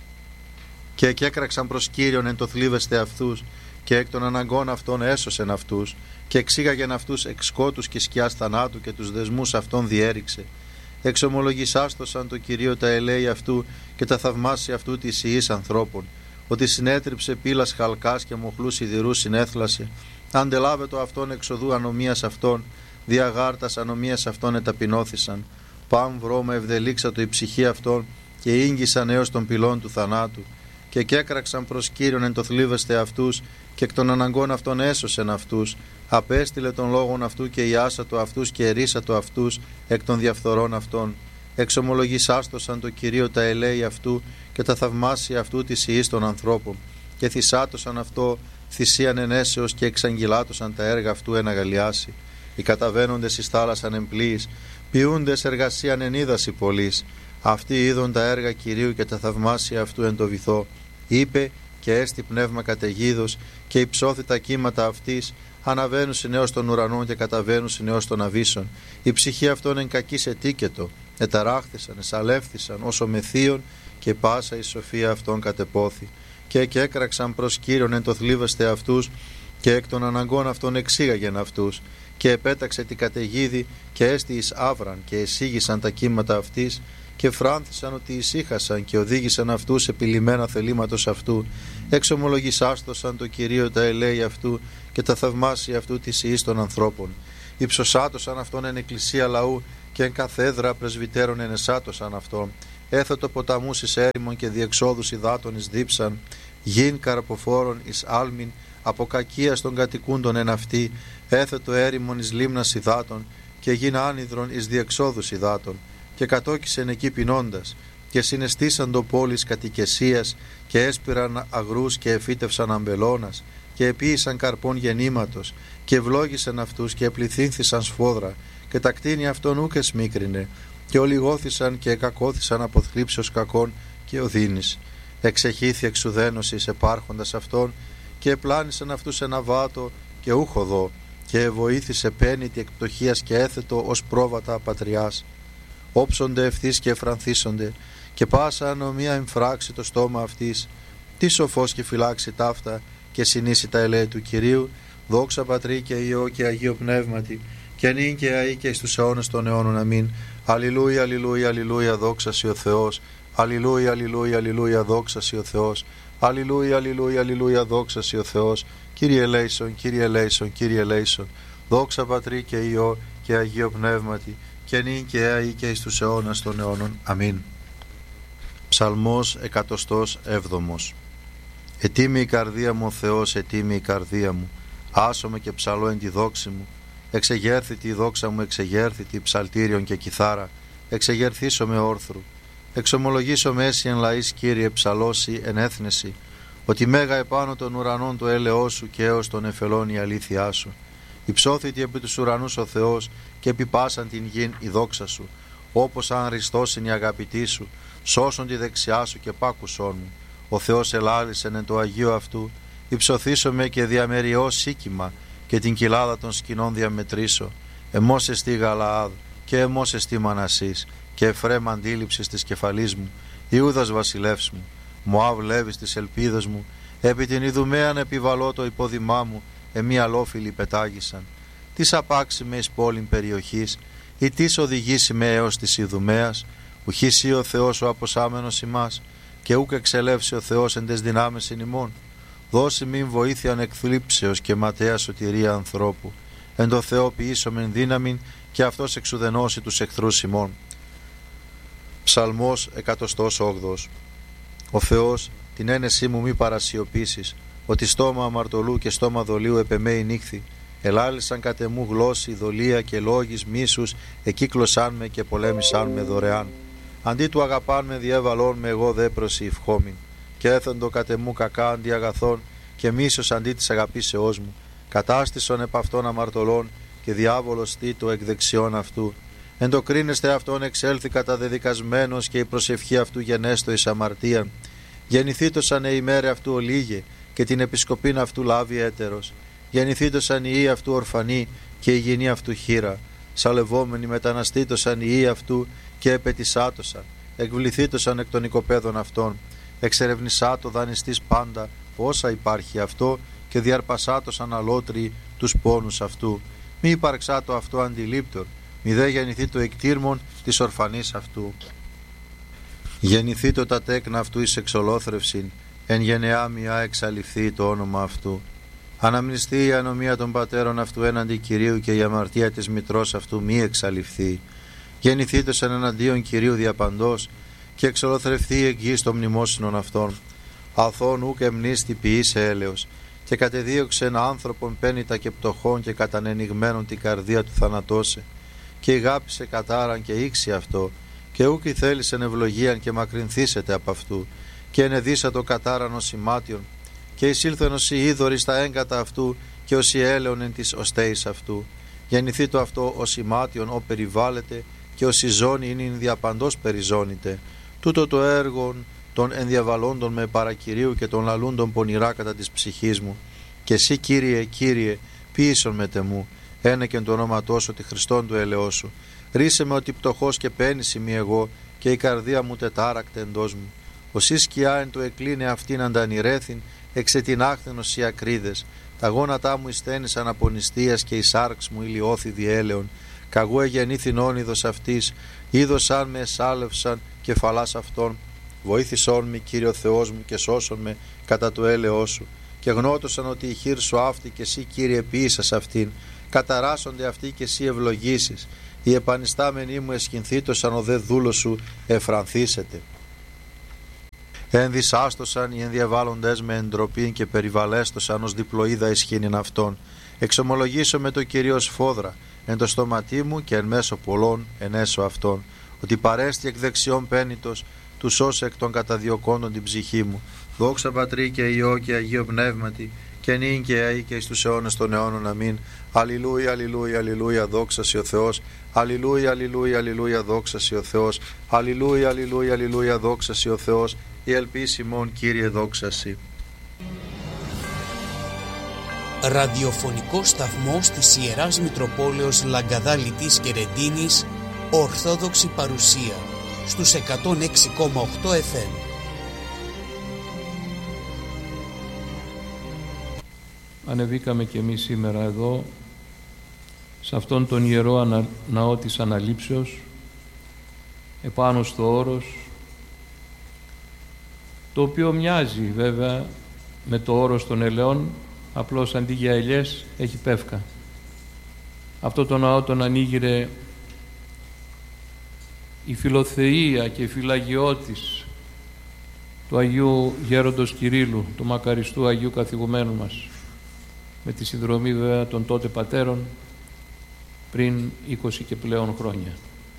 Και εκέκραξαν προς Κύριον εν το θλίβεστε αυτούς, και εκ των αναγκών αυτών έσωσεν αυτούς, και εξήγαγεν αυτούς εξ σκότους και σκιάς θανάτου, και τους δεσμούς αυτών διέριξε. Εξομολογησάστοσαν το Κυρίο τα ελέη αυτού, και τα θαυμάσια αυτού της ιής ανθρώπων, ότι συνέτριψε πύλας χαλκάς και μοχλούς σιδηρούς συνέθλασε. Αντελάβετο αυτόν εξοδού ανομίας αυτών, διαγάρτας ανομίας αυτών εταπεινώθησαν. Παν βρώμα ευδελίξατο η ψυχή αυτών, και ήγγισαν έως των πυλών του θανάτου. Και κέκραξαν προς Κύριον εν το θλίβεστε αυτούς, και εκ των αναγκών αυτών έσωσεν αυτούς. Απέστειλε των λόγων αυτού και ιάσατο αυτούς, και ερίσατο αυτούς εκ των διαφθορών αυτών. Εξομολογησάστοσαν το Κυρίο τα ελέη αυτού, και τα θαυμάσια αυτού της ιής των ανθρώπων. Και θυσάτωσαν αυτό θυσίαν ενέσεως, και εξαγγυλάτωσαν τα έργα αυτού εν αγαλιάσει. Οι καταβαίνοντες εις θάλασσαν εμπλοίης, ποιούντες εργασίαν εν ύδαση πολλής. Αυτοί είδον τα έργα Κυρίου και τα θαυμάσια αυτού εν το βυθό. Είπε, και έστι πνεύμα καταιγίδος, και υψώθη τα κύματα αυτής, αναβαίνουσιν έως των ουρανών και καταβαίνουσιν έως των αβύσσων. Η ψυχή αυτών εν κακής ετίκετο, εταράχθησαν, εσαλεύθησαν όσο μεθύων, και πάσα η σοφία αυτών κατεπόθη. Και εκέκραξαν προς Κύριον εν το θλίβεστε αυτούς, και εκ των αναγκών αυτών εξήγαγεν αυτούς, και επέταξε την καταιγίδη, και έστι εις άβραν, και εσήγησαν τα κύματα αυτής, και φράνθησαν ότι ησύχασαν, και οδήγησαν αυτούς επιλυμμένα θελήματος αυτού. Εξομολογησάστοσαν το Κυρίο τα ελέη αυτού, και τα θαυμάσια αυτού της ιής των ανθρώπων. Υψωσάτωσαν αυτόν εν εκκλησία λαού, και εν καθέδρα πρεσβυτέρων ενεσάτωσαν αυτόν, έθετο ποταμούς εις έρημον και διεξόδους υδάτων εις δίψαν, γιν καρποφόρων εις άλμην, από κακίας των κατοικούντων εν αυτή, έθετο έρημον εις λίμνας υδάτων, και γιν άνυδρον εις διεξόδους υδάτων, και κατόκισεν εκεί πεινώντας, και συναισθήσαν το πόλης κατοικεσίας, και έσπηραν αγρούς και εφύτευσαν αμπελώνας, και επίησαν καρπών γεννήματος, και ευλόγησαν αυτούς και επληθύνθησαν σφόδρα, και τα κτίνη αυτών ούκ εσμίκρινε, και ολιγώθησαν και εκακώθησαν από θλίψεως κακών και οδύνης. Εξεχήθη εξουδένωσης επάρχοντας αυτών, και επλάνησαν αυτούς ένα βάτο και ούχοδο, και βοήθησε πένητη εκπτωχίας και έθετο ως πρόβατα πατριάς. Όψονται ευθύς και εφρανθίσονται, και πάσα ανομία εμφράξει το στόμα αυτής. Τι σοφός και φυλάξει ταύτα, και συνήσει τα ελέη του Κυρίου, δόξα Πατρί και Υιό και Αγίο Πνεύματι, και νυν και αεί και εις τους αιώνας των αιώνων. Αμήν. Αλληλούια, αλληλούια, αλληλούια, δόξα σοι ο Θεός. Αλληλούια, αλληλούια, αλληλούια, δόξα σοι ο Θεός. Αλληλούια, αλληλούια, αλληλούια, δόξα σοι ο Θεός. Κύριε ελέησον, Κύριε ελέησον, Κύριε ελέησον. Δόξα Πατρί και Υιό και Αγίο Πνεύματι, και νυν και αεί και εις τους αιώνας των αιώνων. Αμήν. Ψαλμός εκατοστός έβδομος. Ετοίμη η καρδία μου ο Θεός, ετοίμη η καρδία μου, άσομαι και ψαλώ εν τη δόξη μου. Εξεγέρθητη η δόξα μου, εξεγέρθητη ψαλτήριον και κιθάρα, εξεγερθήσω με όρθρου. Εξομολογήσω με έσυ εν λαής, Κύριε, ψαλώσει εν έθνεση, ότι μέγα επάνω των ουρανών το έλεος σου και έως των εφελών η αλήθειά σου. Υψώθητη επί τους ουρανούς ο Θεός και επί πάσαν την γην η δόξα σου, όπως αν ριστώσιν η αγαπητή σου, σώσον τη δεξιά σου και πάκουσόν μου. Ο Θεός ελάλησεν εν το Αγίο αυτού, υψωθήσομαι και διαμεριώ σίκημα, και την κοιλάδα των σκηνών διαμετρήσω. Εμώς εστί Γαλαάδ, και εμώς εστί Μανασής, και Εφραίμ αντίληψης της κεφαλής μου, Ιούδας βασιλεύς μου, Μωάβ Λέβης της ελπίδας μου, επί την Ιδουμαίαν επιβαλώ το υπόδημά μου, εμεί αλόφιλοι πετάγησαν. Τις απάξει με εις πόλην περιοχής, ή τις οδηγήσει με έως της Ιδουμαίας, ουχήσει ο Θεός ο αποσάμενος ημάς, και ούκ εξελεύσει ο Θεός εν τες δυνάμεις εν ημών. Δώσει μην βοήθειαν εκθλίψεως και ματέα σωτηρία ανθρώπου. Εν το Θεό ποιήσομεν δύναμην, και αυτός εξουδενώσει τους εχθρούς ημών. Ψαλμός εκατοστός όγδοος. Ο Θεός την ένεσή μου μη παρασιωπήσεις, ότι στόμα αμαρτωλού και στόμα δολίου επεμέει νύχθη. Ελάλησαν κατ' εμού γλώσσοι, δολία και λόγης μίσους, εκύκλωσάν με και πολέμησάν με δωρεάν. Αντί του αγαπάν με διέβαλόν με, εγώ δε προσηυχόμην. Και έθεντο κατ' εμού κακά αντί αγαθών, και μίσος αντί της αγαπήσεώς μου. Κατάστησον επ' αυτών αμαρτωλών, και διάβολος τίτο εκ δεξιών αυτού. Εν το κρίνεστε αυτόν εξέλθει καταδεδικασμένος, και η προσευχή αυτού γενέστο εις αμαρτίαν. Γεννηθήτωσαν η ημέρα αυτού ολίγε, και την επισκοπήν αυτού λάβει έτερος. Γεννηθήτωσαν οι ιοί αυτού ορφανοί, και η γυνή αυτού χείρα. Σαλευόμενοι μεταναστήτωσαν οι ιοί αυτού, και επετισάτωσαν. Εκβληθήτωσαν εκ των οικοπαίδων αυτών. Εξερευνησά το δανειστής πάντα όσα υπάρχει αυτό, και διαρπασάτωσαν αλότριοι τους πόνους αυτού. Μη υπαρξά το αυτό αντιλήπτορ, μη δε γεννηθεί το εκτήρμον της ορφανής αυτού. Γεννηθεί το τα τέκνα αυτού εις εξολόθρευσιν, εν γενεά μιά εξαλειφθεί το όνομα αυτού. Αναμνηστεί η ανομία των πατέρων αυτού έναντι Κυρίου, και η αμαρτία της μητρός αυτού μη εξαλειφθεί. Γεννηθήτωσαν εναντίον Κυρίου διαπαντός, και εξολοθρευθεί εκ γης των μνημόσυνων αυτών. Αθών ούκ εμνίστη ποιήσε έλεος, και κατεδίωξεν άνθρωπον πένητα και πτωχών, και κατανενιγμένον την καρδία του θανατώσε. Και ηγάπησε κατάραν και ήξι αυτό, και ούκ η θέλησεν ευλογίαν, και μακρυνθήσετε από αυτού. Και ενεδίσα το κατάραν ως ημάτιον, και εισήλθεν ως η είδωρη στα έγκατα αυτού, και ως η έλεον εν της οστέης αυτού. Γεννηθεί το αυτό ως ημάτιον ο περιβάλλεται, και ως η ζώνη είναι διαπαντός περιζώνητε. Τούτο το έργο των ενδιαβαλόντων με παρακυρίου, και των λαλούντων πονηρά κατά της ψυχής μου. Και εσύ, Κύριε, Κύριε, ποιήσον με τεμού, ένεκεν το όνοματό σου, τη Χριστόν του ελεός σου. Ρίσε με ότι πτωχός και πένης ημί εγώ, και η καρδία μου τετάρακτε εντός μου. Ως η σκιά εν το εκλίνε αυτήν αντανηρέθην, εξετινάχθενος οι ακρίδες. Τα γόνατά μου εισθένησαν από νηστείας, και η σάρξ μου ηλιώθη διέλεον. Καγού εγεννήθην όνειδος αυτής, είδωσαν με εσάλευσαν κεφαλάς αυτών. Βοήθησόν με, Κύριο Θεός μου, και σώσον με κατά το έλεος σου. Και γνώτωσαν ότι η χείρ σου αυτή, και εσύ, Κύριε, ποιήσας αυτήν. Καταράσσονται αυτοί, και εσύ ευλογήσεις. η επανιστάμενή μου εσχυνθήτως αν ο δε δούλος σου εφρανθήσετε. Ενδυσάστοσαν οι ενδιαβάλλοντες με εντροπή και περιβαλέστοσαν ως διπλοίδα εσχήνην αυτών. Εξομολογήσω με το Κυρίως φόδρα εν το στόματί μου και εν μέσω πολλών εν έσω αυτών, ότι παρέστη εκ δεξιών πένητος του σώσε εκ των καταδιωκόντων την ψυχή μου. Δόξα Πατρί και Υιό και Αγίο Πνεύματι, και νυν και αεί και εις τους αιώνες των αιώνων. Αμήν. Αλληλούια, αλληλούια, αλληλούια, δόξα σοι ο Θεός. Αλληλούια, αλληλούια, αλληλούια, δόξα σοι ο Θεός. Αλληλούια, αλληλούια, αλληλούια, δόξα σοι ο Θεός. Η ελπίση μόν, Κύριε, δόξα σοι. Ραδιοφωνικό σταθμός της Ιεράς Μητροπόλεως Λαγκαδά Λιτής και Ρεντίνης, Ορθόδοξη παρουσία στους εκατόν έξι κόμμα οκτώ εφ εμ. Ανεβήκαμε και εμείς σήμερα εδώ, σε αυτόν τον Ιερό ανα... Ναό της Αναλήψεως, επάνω στο όρος, το οποίο μοιάζει βέβαια με το όρος των ελαιών, απλώς αντί για ελιές έχει πεύκα. Αυτό το ναό τον ανοίγειρε η φιλοθεία και η φυλαγιώτης του Αγίου Γέροντος Κυρίλλου, του μακαριστού Αγίου Καθηγουμένου μας, με τη συνδρομή βέβαια των τότε πατέρων πριν είκοσι και πλέον χρόνια.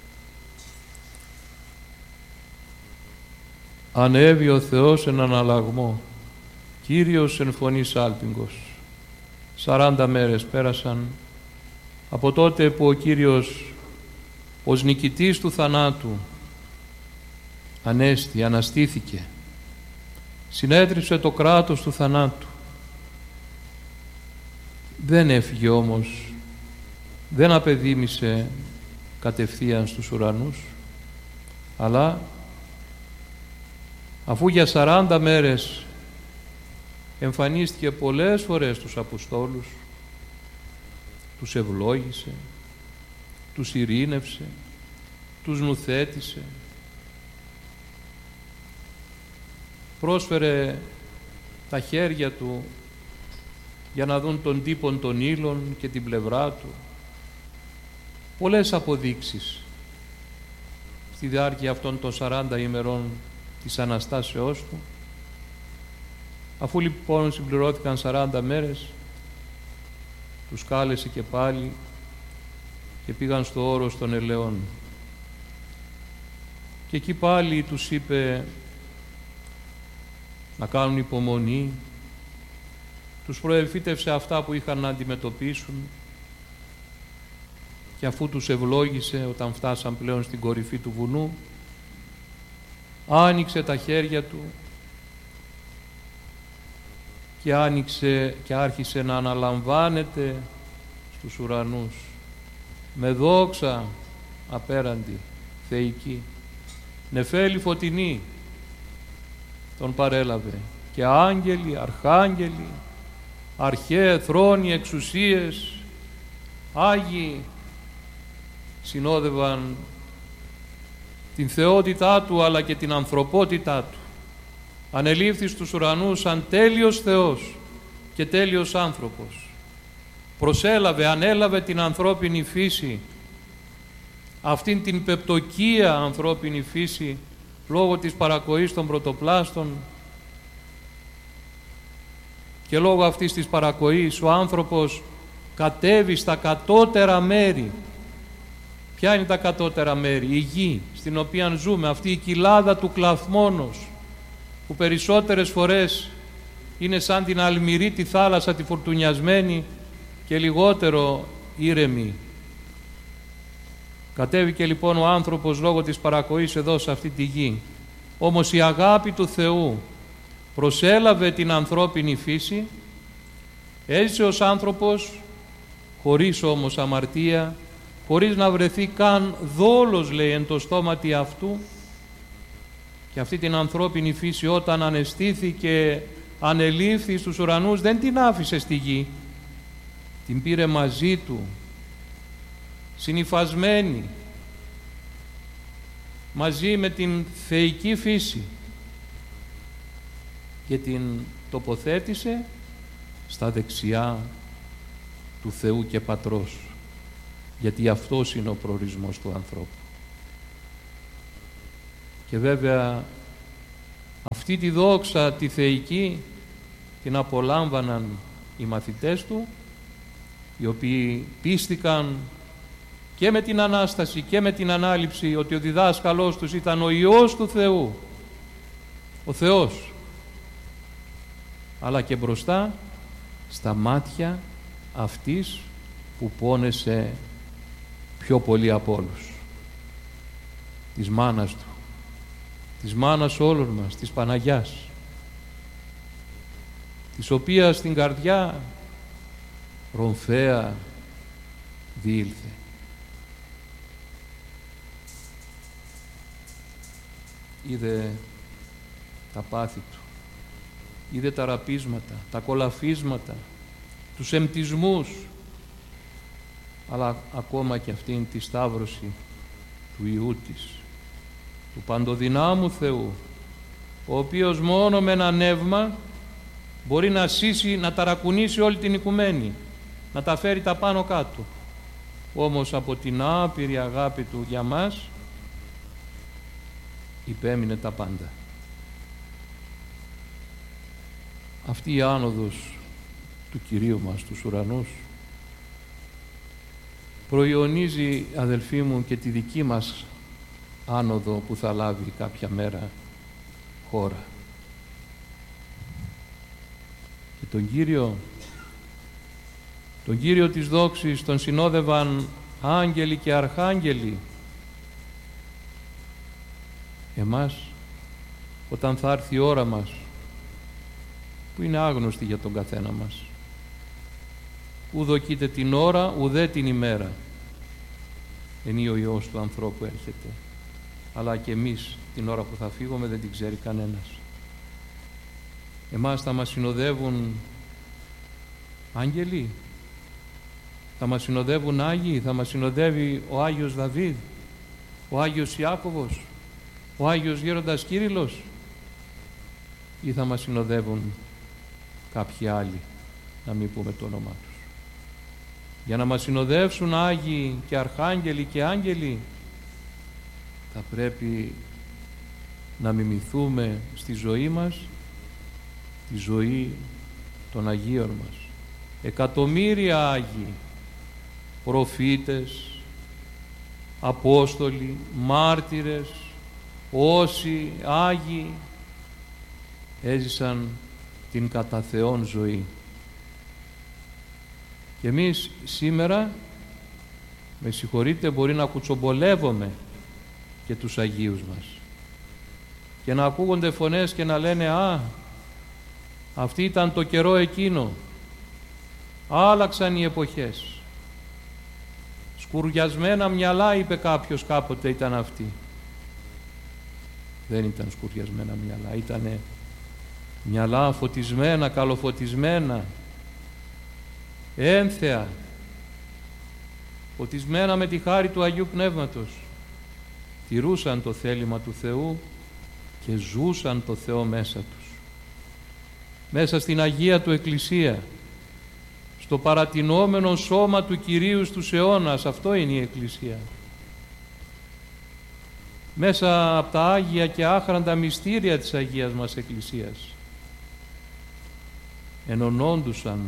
Ανέβη ο Θεός εν αναλλαγμό, Κύριος εν φωνής άλπιγγος. Σαράντα μέρες πέρασαν από τότε που ο Κύριος ως νικητής του θανάτου ανέστη, αναστήθηκε, συνέτριψε το κράτος του θανάτου. Δεν έφυγε όμως, δεν απεδίμησε κατευθείαν στους ουρανούς, αλλά αφού για σαράντα μέρες εμφανίστηκε πολλές φορές στους Αποστόλους, τους ευλόγησε, τους ειρήνευσε, τους νουθέτησε, πρόσφερε τα χέρια του για να δουν τον τύπον των ύλων και την πλευρά του. Πολλές αποδείξεις στη διάρκεια αυτών των σαράντα ημερών της Αναστάσεώς του. Αφού λοιπόν συμπληρώθηκαν σαράντα μέρες, τους κάλεσε και πάλι και πήγαν στο όρος των ελαιών. Και εκεί πάλι τους είπε να κάνουν υπομονή, τους προελφύτευσε αυτά που είχαν να αντιμετωπίσουν και αφού τους ευλόγησε όταν φτάσαν πλέον στην κορυφή του βουνού, άνοιξε τα χέρια του και άνοιξε και άρχισε να αναλαμβάνεται στους ουρανούς με δόξα απέραντη, θεϊκή, νεφέλη φωτεινή τον παρέλαβε και άγγελοι, αρχάγγελοι, αρχαίε, θρόνοι, εξουσίες, Άγιοι συνόδευαν την θεότητά του αλλά και την ανθρωπότητά του. Ανελήφθη στους ουρανούς σαν τέλειος Θεός και τέλειος άνθρωπος. Προσέλαβε, ανέλαβε την ανθρώπινη φύση, αυτήν την πεπτοκία ανθρώπινη φύση λόγω της παρακοής των πρωτοπλάστων, και λόγω αυτής της παρακοής ο άνθρωπος κατέβει στα κατώτερα μέρη. Ποια είναι τα κατώτερα μέρη? Η γη στην οποία ζούμε, αυτή η κοιλάδα του κλαθμόνος που περισσότερες φορές είναι σαν την αλμυρή τη θάλασσα τη φουρτουνιασμένη και λιγότερο ήρεμη. Κατέβηκε λοιπόν ο άνθρωπος λόγω της παρακοής εδώ σε αυτή τη γη. Όμως η αγάπη του Θεού προσέλαβε την ανθρώπινη φύση, έζησε ως άνθρωπος χωρίς όμως αμαρτία, χωρίς να βρεθεί καν δόλος, λέει, εν το στόματι αυτού, και αυτή την ανθρώπινη φύση όταν ανεστήθηκε, ανελήφθη στους ουρανούς, δεν την άφησε στη γη, την πήρε μαζί του, συνυφασμένη μαζί με την θεϊκή φύση, και την τοποθέτησε στα δεξιά του Θεού και Πατρός. γιατί αυτός είναι ο προορισμός του ανθρώπου. Και βέβαια αυτή τη δόξα τη θεϊκή την απολάμβαναν οι μαθητές του, οι οποίοι πίστηκαν και με την Ανάσταση και με την Ανάληψη ότι ο διδάσκαλός τους ήταν ο Υιός του Θεού, ο Θεός, αλλά και μπροστά στα μάτια αυτής που πόνεσε πιο πολύ από όλους, της μάνας του, της μάνας όλων μας, της Παναγιάς, της οποίας στην καρδιά ρομφαία διήλθε. Είδε τα πάθη του, είδε τα ραπίσματα, τα κολαφίσματα, τους εμπτισμούς, αλλά ακόμα και αυτήν τη σταύρωση του Υιού της, του παντοδυνάμου Θεού, ο οποίος μόνο με ένα νεύμα μπορεί να σύσει, να ταρακουνήσει όλη την οικουμένη, να τα φέρει τα πάνω κάτω. Όμως από την άπειρη αγάπη του για μας υπέμεινε τα πάντα. Αυτή η άνοδος του Κυρίου μας στους ουρανούς προϊονίζει, αδελφοί μου, και τη δική μας άνοδο που θα λάβει κάποια μέρα χώρα. Και τον Κύριο, τον Κύριο της δόξης τον συνόδευαν άγγελοι και αρχάγγελοι. Εμάς, όταν θα έρθει η ώρα μας, που είναι άγνωστη για τον καθένα μας, ου δοκείτε την ώρα ουδέ την ημέρα, ενή ο Υιός του ανθρώπου έρχεται, αλλά και εμείς την ώρα που θα φύγουμε δεν την ξέρει κανένας. Εμάς θα μας συνοδεύουν άγγελοι, θα μας συνοδεύουν Άγιοι, θα μας συνοδεύει ο Άγιος Δαβίδ, ο Άγιος Ιάκωβος, ο Άγιος Γέροντας Κύριλλος, ή θα μας συνοδεύουν κάποιοι άλλοι, να μην πούμε το όνομά τους. Για να μας συνοδεύσουν Άγιοι και Αρχάγγελοι και Άγγελοι, θα πρέπει να μιμηθούμε στη ζωή μας τη ζωή των Αγίων μας. Εκατομμύρια Άγιοι, προφήτες, Απόστολοι, μάρτυρες, όσοι Άγιοι έζησαν την κατά Θεόν ζωή. Και εμείς σήμερα, με συγχωρείτε, μπορεί να κουτσομπολεύουμε και τους Αγίους μας και να ακούγονται φωνές και να λένε «Α, αυτή ήταν το καιρό εκείνο, άλλαξαν οι εποχές, σκουριασμένα μυαλά», είπε κάποιος κάποτε, ήταν αυτοί. Δεν ήταν σκουριασμένα μυαλά, ήταν μυαλά φωτισμένα, καλοφωτισμένα, ένθεα, φωτισμένα με τη χάρη του Αγίου Πνεύματος. Τηρούσαν το θέλημα του Θεού και ζούσαν το Θεό μέσα τους. Μέσα στην Αγία του Εκκλησία, στο παρατηνόμενο σώμα του Κυρίου στους αιώνας, αυτό είναι η Εκκλησία. Μέσα από τα Άγια και άχραντα μυστήρια της Αγίας μας Εκκλησίας ενωνόντουσαν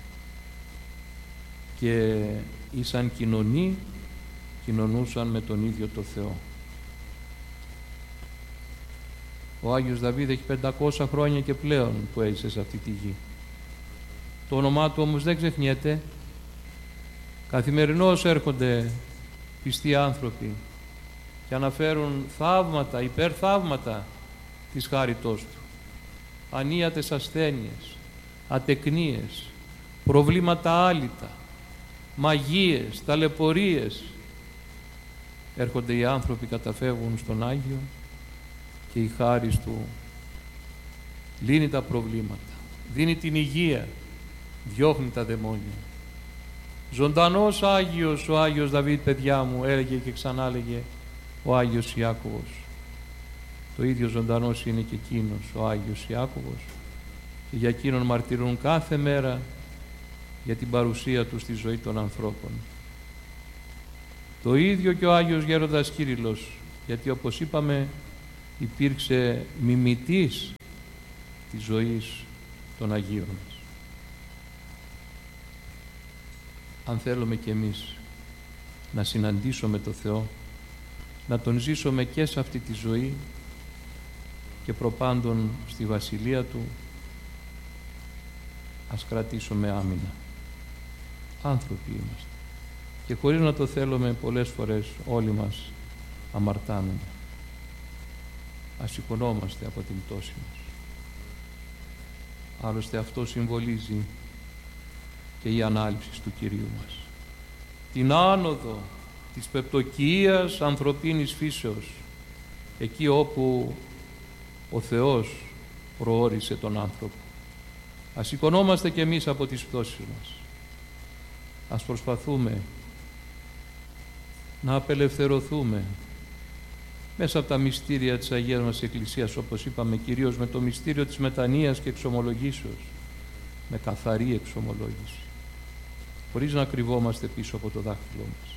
και ήσαν κοινωνοί, κοινωνούσαν με τον ίδιο το Θεό. Ο Άγιος Δαβίδ έχει πεντακόσια χρόνια και πλέον που έζησε σε αυτή τη γη. Το όνομά του όμως δεν ξεχνιέται. Καθημερινώς έρχονται πιστοί άνθρωποι και αναφέρουν θαύματα, υπερθαύματα της χάριτός του. Ανίατες ασθένειες, ατεκνίες, προβλήματα άλυτα, μαγείες, ταλαιπωρίες. Έρχονται οι άνθρωποι, καταφεύγουν στον Άγιο και η χάρις του λύνει τα προβλήματα, δίνει την υγεία, διώχνει τα δαιμόνια. Ζωντανός Άγιος ο Άγιος Δαβίδ, παιδιά μου, έλεγε και ξανά έλεγε ο Άγιος Ιάκωβος. Το ίδιο ζωντανός είναι και εκείνος ο Άγιος Ιάκωβος και για εκείνον μαρτυρούν κάθε μέρα για την παρουσία του στη ζωή των ανθρώπων. Το ίδιο και ο Άγιος Γέροντας Κύριλλος, γιατί όπως είπαμε υπήρξε μιμητής της ζωής των Αγίων μας. Αν θέλουμε κι εμείς να συναντήσουμε το Θεό, να Τον ζήσουμε και σε αυτή τη ζωή και προπάντων στη Βασιλεία Του, ας κρατήσουμε άμυνα. Άνθρωποι είμαστε και χωρίς να το θέλουμε πολλές φορές όλοι μας αμαρτάνουμε. Ας σηκωνόμαστε από την πτώση μας. Άλλωστε αυτό συμβολίζει και η ανάληψη του Κυρίου μας. Την άνοδο της πεπτοκίας ανθρωπίνης φύσεως, εκεί όπου ο Θεός προόρισε τον άνθρωπο. Ας σηκωνόμαστε κι εμείς από τις πτώσεις μας. Ας προσπαθούμε να απελευθερωθούμε μέσα από τα μυστήρια της Αγίας μας Εκκλησίας, όπως είπαμε, κυρίως με το μυστήριο της μετανοίας και εξομολογήσεως, με καθαρή εξομολόγηση, χωρίς να κρυβόμαστε πίσω από το δάχτυλό μας.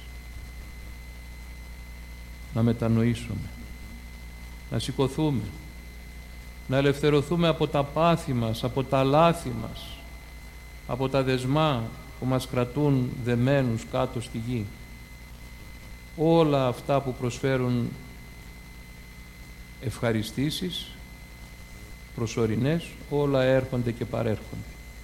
Να μετανοήσουμε, να σηκωθούμε, να ελευθερωθούμε από τα πάθη μας, από τα λάθη μας, από τα δεσμά που μας κρατούν δεμένους κάτω στη γη. Όλα αυτά που προσφέρουν ευχαριστήσεις προσωρινές, όλα έρχονται και παρέρχονται.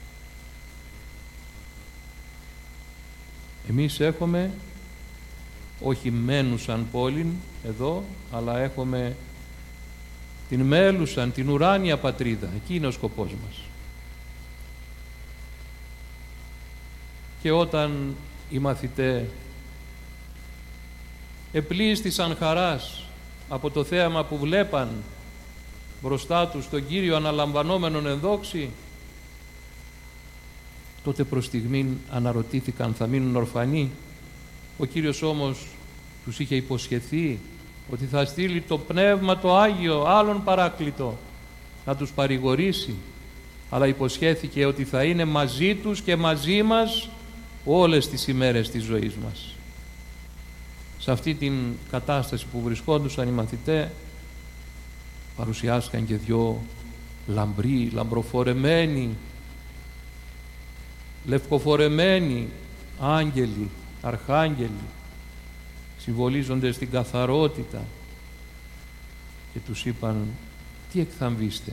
Εμείς έχουμε όχι μένουσαν πόλην εδώ, αλλά έχουμε την μέλουσαν, την ουράνια πατρίδα. Εκεί είναι ο σκοπός μας. Και όταν οι μαθητές επλήστησαν χαράς από το θέαμα που βλέπαν μπροστά τους τον Κύριο αναλαμβανόμενον εν δόξη, τότε προς στιγμήν αναρωτήθηκαν θα μείνουν ορφανοί. Ο Κύριος όμως τους είχε υποσχεθεί ότι θα στείλει το Πνεύμα το Άγιο, άλλον παράκλητο, να τους παρηγορήσει, αλλά υποσχέθηκε ότι θα είναι μαζί τους και μαζί μας όλες τις ημέρες της ζωής μας. Σε αυτή την κατάσταση που βρισκόντουσαν οι μαθητές, παρουσιάστηκαν και δυο λαμπροί, λαμπροφορεμένοι, λευκοφορεμένοι άγγελοι, αρχάγγελοι, συμβολίζονται στην καθαρότητα, και τους είπαν τι εκθαμβείστε?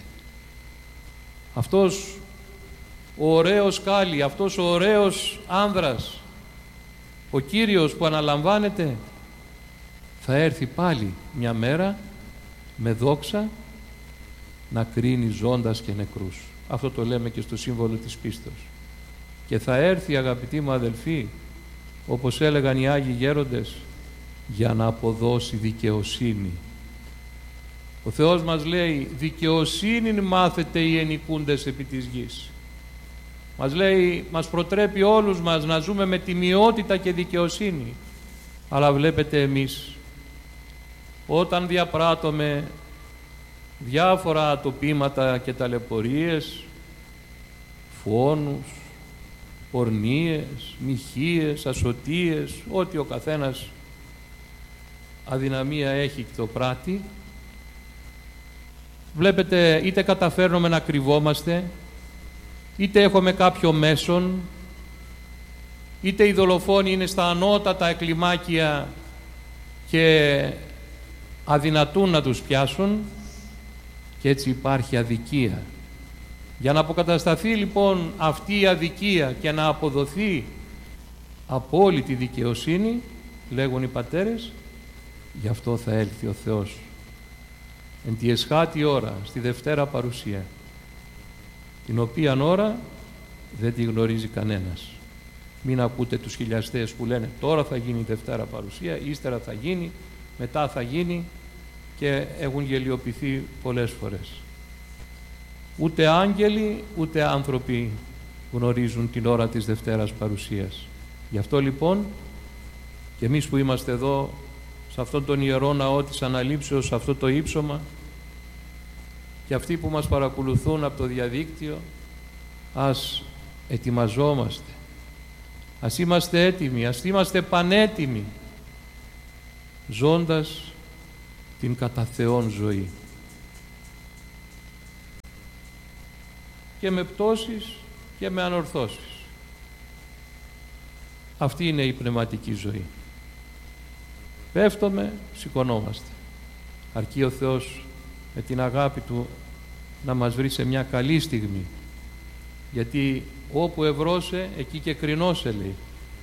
Αυτός ο ωραίος κάλλη, αυτός ο ωραίος άνδρας, ο Κύριος που αναλαμβάνεται, θα έρθει πάλι μια μέρα με δόξα να κρίνει ζώντας και νεκρούς. Αυτό το λέμε και στο σύμβολο της πίστεως. Και θα έρθει, αγαπητοί μου αδελφοί, όπως έλεγαν οι Άγιοι Γέροντες, για να αποδώσει δικαιοσύνη. Ο Θεός μας λέει δικαιοσύνη μάθετε οι ενοικούντες επί της γης. Μας λέει, μας προτρέπει όλους μας να ζούμε με τιμιότητα και δικαιοσύνη. Αλλά βλέπετε εμείς, όταν διαπράττουμε διάφορα ατοπήματα και ταλαιπωρίες, φόνους, πορνίες, μοιχείες, ασωτίες, ό,τι ο καθένας αδυναμία έχει και το πράττει, βλέπετε είτε καταφέρνουμε να κρυβόμαστε, είτε έχουμε κάποιο μέσον, είτε οι δολοφόνοι είναι στα ανώτατα εκκλημάκια και αδυνατούν να τους πιάσουν, και έτσι υπάρχει αδικία. Για να αποκατασταθεί λοιπόν αυτή η αδικία και να αποδοθεί απόλυτη δικαιοσύνη, λέγουν οι πατέρες, γι' αυτό θα έλθει ο Θεός εν τη εσχάτη ώρα, στη Δευτέρα Παρουσία, την οποία ώρα δεν τη γνωρίζει κανένας. Μην ακούτε τους χιλιαστές που λένε τώρα θα γίνει η Δευτέρα Παρουσία, ύστερα θα γίνει, μετά θα γίνει, και έχουν γελιοποιηθεί πολλές φορές. Ούτε άγγελοι ούτε άνθρωποι γνωρίζουν την ώρα της Δευτέρας Παρουσίας. Γι' αυτό λοιπόν και εμείς που είμαστε εδώ σε αυτόν τον ιερό ναό της Αναλήψεως, σε αυτό το ύψωμα, και αυτοί που μας παρακολουθούν από το διαδίκτυο, ας ετοιμαζόμαστε, ας είμαστε έτοιμοι, ας είμαστε πανέτοιμοι ζώντας την κατά Θεόν ζωή. Και με πτώσεις και με ανορθώσεις. Αυτή είναι η πνευματική ζωή. Πέφτουμε, σηκωνόμαστε. Αρκεί ο Θεός με την αγάπη Του να μας βρει σε μια καλή στιγμή. Γιατί όπου ευρώσε, εκεί και κρινώσε, λέει.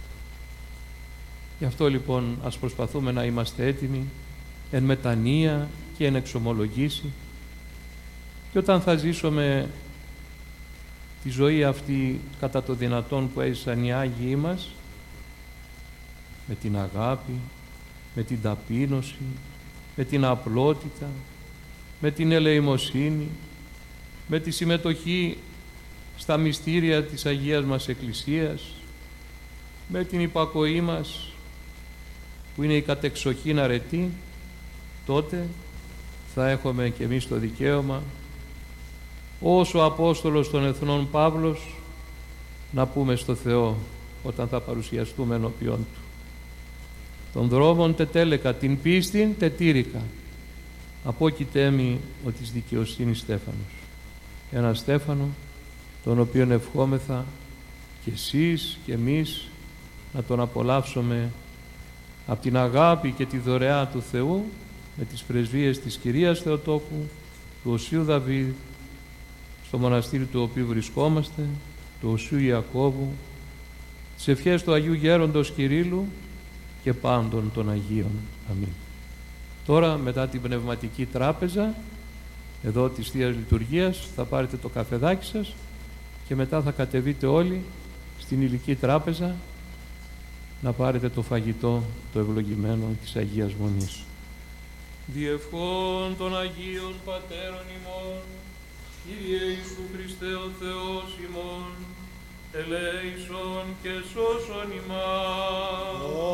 Γι' αυτό λοιπόν ας προσπαθούμε να είμαστε έτοιμοι εν μετανία και εν εξομολογήσει, και όταν θα ζήσουμε τη ζωή αυτή κατά το δυνατόν που έζησαν οι Άγιοι μας, με την αγάπη, με την ταπείνωση, με την απλότητα, με την ελεημοσύνη, με τη συμμετοχή στα μυστήρια της Αγίας μας Εκκλησίας, με την υπακοή μας που είναι η κατεξοχήν αρετή, τότε θα έχουμε και εμείς το δικαίωμα, ως ο Απόστολος των Εθνών Παύλος, να πούμε στο Θεό όταν θα παρουσιαστούμε ενώπιον Του: των δρόμων τετέλεκα, την πίστην τετήρικα, απόκειτέ μη ο της δικαιοσύνης Στέφανος. Ένα Στέφανο τον οποίον ευχόμεθα και εσείς και εμείς να τον απολαύσουμε από την αγάπη και τη δωρεά του Θεού, με τις πρεσβείες της Κυρίας Θεοτόκου, του Οσίου Δαβίδ, στο μοναστήρι του οποίου βρισκόμαστε, του Οσίου Ιακώβου, τις ευχές του Αγίου Γέροντος Κυρίλλου και πάντων των Αγίων. Αμήν. Τώρα, μετά την πνευματική τράπεζα εδώ της Θείας Λειτουργίας, θα πάρετε το καφεδάκι σας και μετά θα κατεβείτε όλοι στην ηλική τράπεζα να πάρετε το φαγητό το ευλογημένο της Αγίας Μονής. Διευχών των Αγίων Πατέρων ημών, Κύριε Ιησού Χριστέ ο Θεός ημών, ελέησον και σώσον ημάς.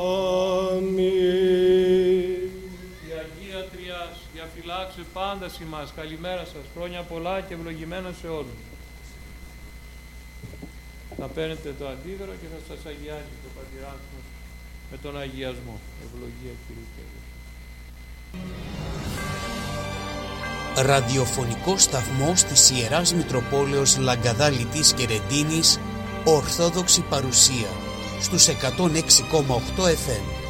Αμήν. Η Αγία Τριάς διαφυλάξε πάντα ημάς. Καλημέρα σας, χρόνια πολλά και ευλογημένα σε όλους. Θα παίρνετε το αντίδωρο και θα σας αγιάζει το Πατηράνθος με τον αγιασμό. Ευλογία Κύριε Κύριε. Ραδιοφωνικό σταθμός της Ιεράς Μητροπόλεως Λαγκαδά Λιτής και Ρεντίνης, Ορθόδοξη Παρουσία, στους εκατόν έξι κόμμα οκτώ εφ εμ.